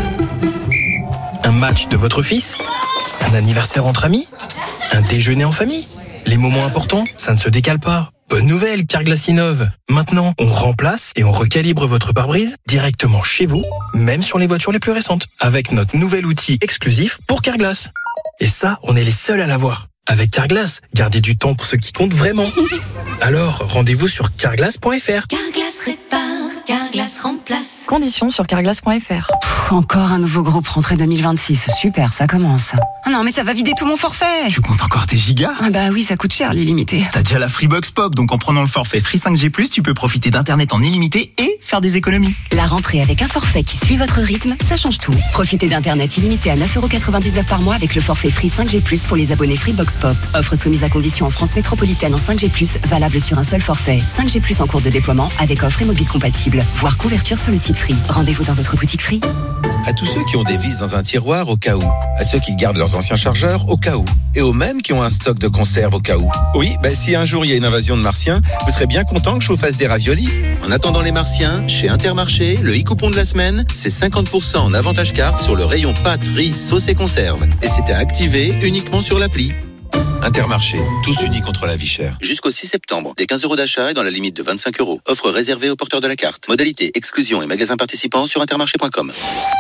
Un match de votre fils? Un anniversaire entre amis? Un déjeuner en famille? Les moments importants, ça ne se décale pas. Bonne nouvelle, Carglass innove. Maintenant, on remplace et on recalibre votre pare-brise directement chez vous, même sur les voitures les plus récentes, avec notre nouvel outil exclusif pour Carglass. Et ça, on est les seuls à l'avoir. Avec Carglass, gardez du temps pour ce qui compte vraiment. Alors, rendez-vous sur carglass point f r. Carglass répare, Carglass remplace. Conditions sur carglass point f r. Pff, encore un nouveau groupe rentrée deux mille vingt-six. Super, ça commence. Oh non, mais ça va vider tout mon forfait. Tu comptes encore tes gigas? Ah bah oui, ça coûte cher, l'illimité. T'as déjà la Freebox Pop, donc en prenant le forfait Free cinq G plus, tu peux profiter d'internet en illimité et faire des économies. La rentrée avec un forfait qui suit votre rythme, ça change tout. Profitez d'internet illimité à neuf euros quatre-vingt-dix-neuf par mois avec le forfait Free cinq G plus pour les abonnés Freebox Pop. Offre soumise à condition en France métropolitaine en cinq G plus, valable sur un seul forfait. cinq G plus en cours de déploiement avec offre et mobile compatible. Voire couverture sur le site Free. Rendez-vous dans votre boutique Free. À tous ceux qui ont des vis dans un tiroir au cas où. À ceux qui gardent leurs anciens chargeurs au cas où. Et aux mêmes qui ont un stock de conserve au cas où. Oui, bah si un jour il y a une invasion de martiens, vous serez bien content que je vous fasse des raviolis. En attendant les martiens, chez Intermarché, le e-coupon de la semaine, c'est cinquante pour cent en avantage carte sur le rayon pâtes, riz, sauce et conserve. Et c'est à activer uniquement sur l'appli. Intermarché, tous unis contre la vie chère. Jusqu'au six septembre, des quinze euros d'achat et dans la limite de vingt-cinq euros. Offre réservée aux porteurs de la carte. Modalité, exclusion et magasins participants sur intermarché point com.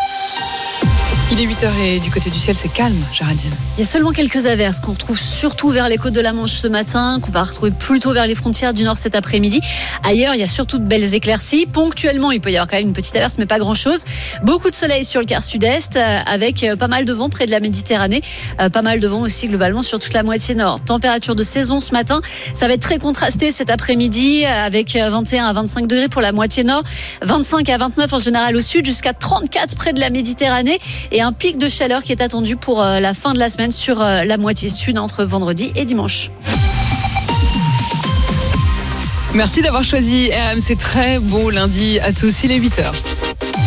Il est huit heures et du côté du ciel, c'est calme, Géraldine. Il y a seulement quelques averses qu'on retrouve surtout vers les côtes de la Manche ce matin, qu'on va retrouver plutôt vers les frontières du Nord cet après-midi. Ailleurs, il y a surtout de belles éclaircies. Ponctuellement, il peut y avoir quand même une petite averse, mais pas grand-chose. Beaucoup de soleil sur le quart sud-est, avec pas mal de vent près de la Méditerranée. Pas mal de vent aussi globalement sur toute la moitié nord. Température de saison ce matin, ça va être très contrasté cet après-midi, avec vingt et un à vingt-cinq degrés pour la moitié nord, vingt-cinq à vingt-neuf en général au sud, jusqu'à trente-quatre près de la Méditerranée. Et un pic de chaleur qui est attendu pour la fin de la semaine sur la moitié sud entre vendredi et dimanche. Merci d'avoir choisi R M C. Très beau lundi à tous, il est huit heures.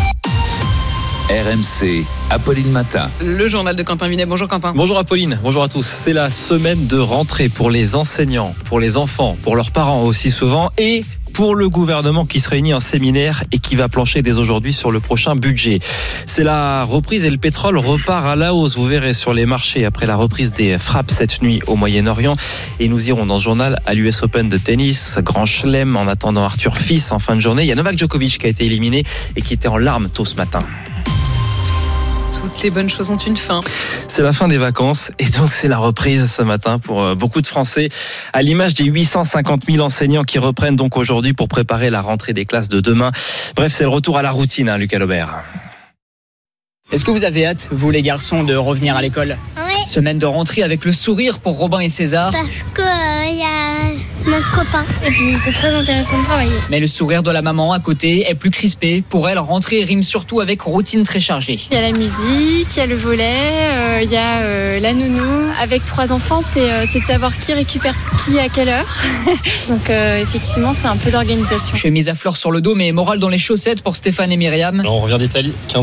R M C, Apolline Matin. Le journal de Quentin Vinet. Bonjour Quentin. Bonjour Apolline, bonjour à tous. C'est la semaine de rentrée pour les enseignants, pour les enfants, pour leurs parents aussi souvent et pour le gouvernement qui se réunit en séminaire et qui va plancher dès aujourd'hui sur le prochain budget. C'est la reprise et le pétrole repart à la hausse, vous verrez, sur les marchés après la reprise des frappes cette nuit au Moyen-Orient. Et nous irons dans ce journal à l'U S Open de tennis, Grand Chelem en attendant Arthur Fils en fin de journée. Il y a Novak Djokovic qui a été éliminé et qui était en larmes tôt ce matin. Toutes les bonnes choses ont une fin. C'est la fin des vacances et donc c'est la reprise ce matin pour beaucoup de Français, à l'image des huit cent cinquante mille enseignants qui reprennent donc aujourd'hui pour préparer la rentrée des classes de demain. Bref, c'est le retour à la routine, hein, Lucas Laubert. Est-ce que vous avez hâte, vous les garçons, de revenir à l'école ? Oui. Semaine de rentrée avec le sourire pour Robin et César. Parce que il euh, y a notre copain. Et puis c'est très intéressant de travailler. Mais le sourire de la maman à côté est plus crispé. Pour elle, rentrée rime surtout avec routine très chargée. Il y a la musique, il y a le volet, euh, il y a euh, la nounou. Avec trois enfants, c'est, euh, c'est de savoir qui récupère qui à quelle heure. Donc euh, effectivement, c'est un peu d'organisation. Chemise à fleurs sur le dos, mais morale dans les chaussettes pour Stéphane et Myriam. Alors, on revient d'Italie, quinze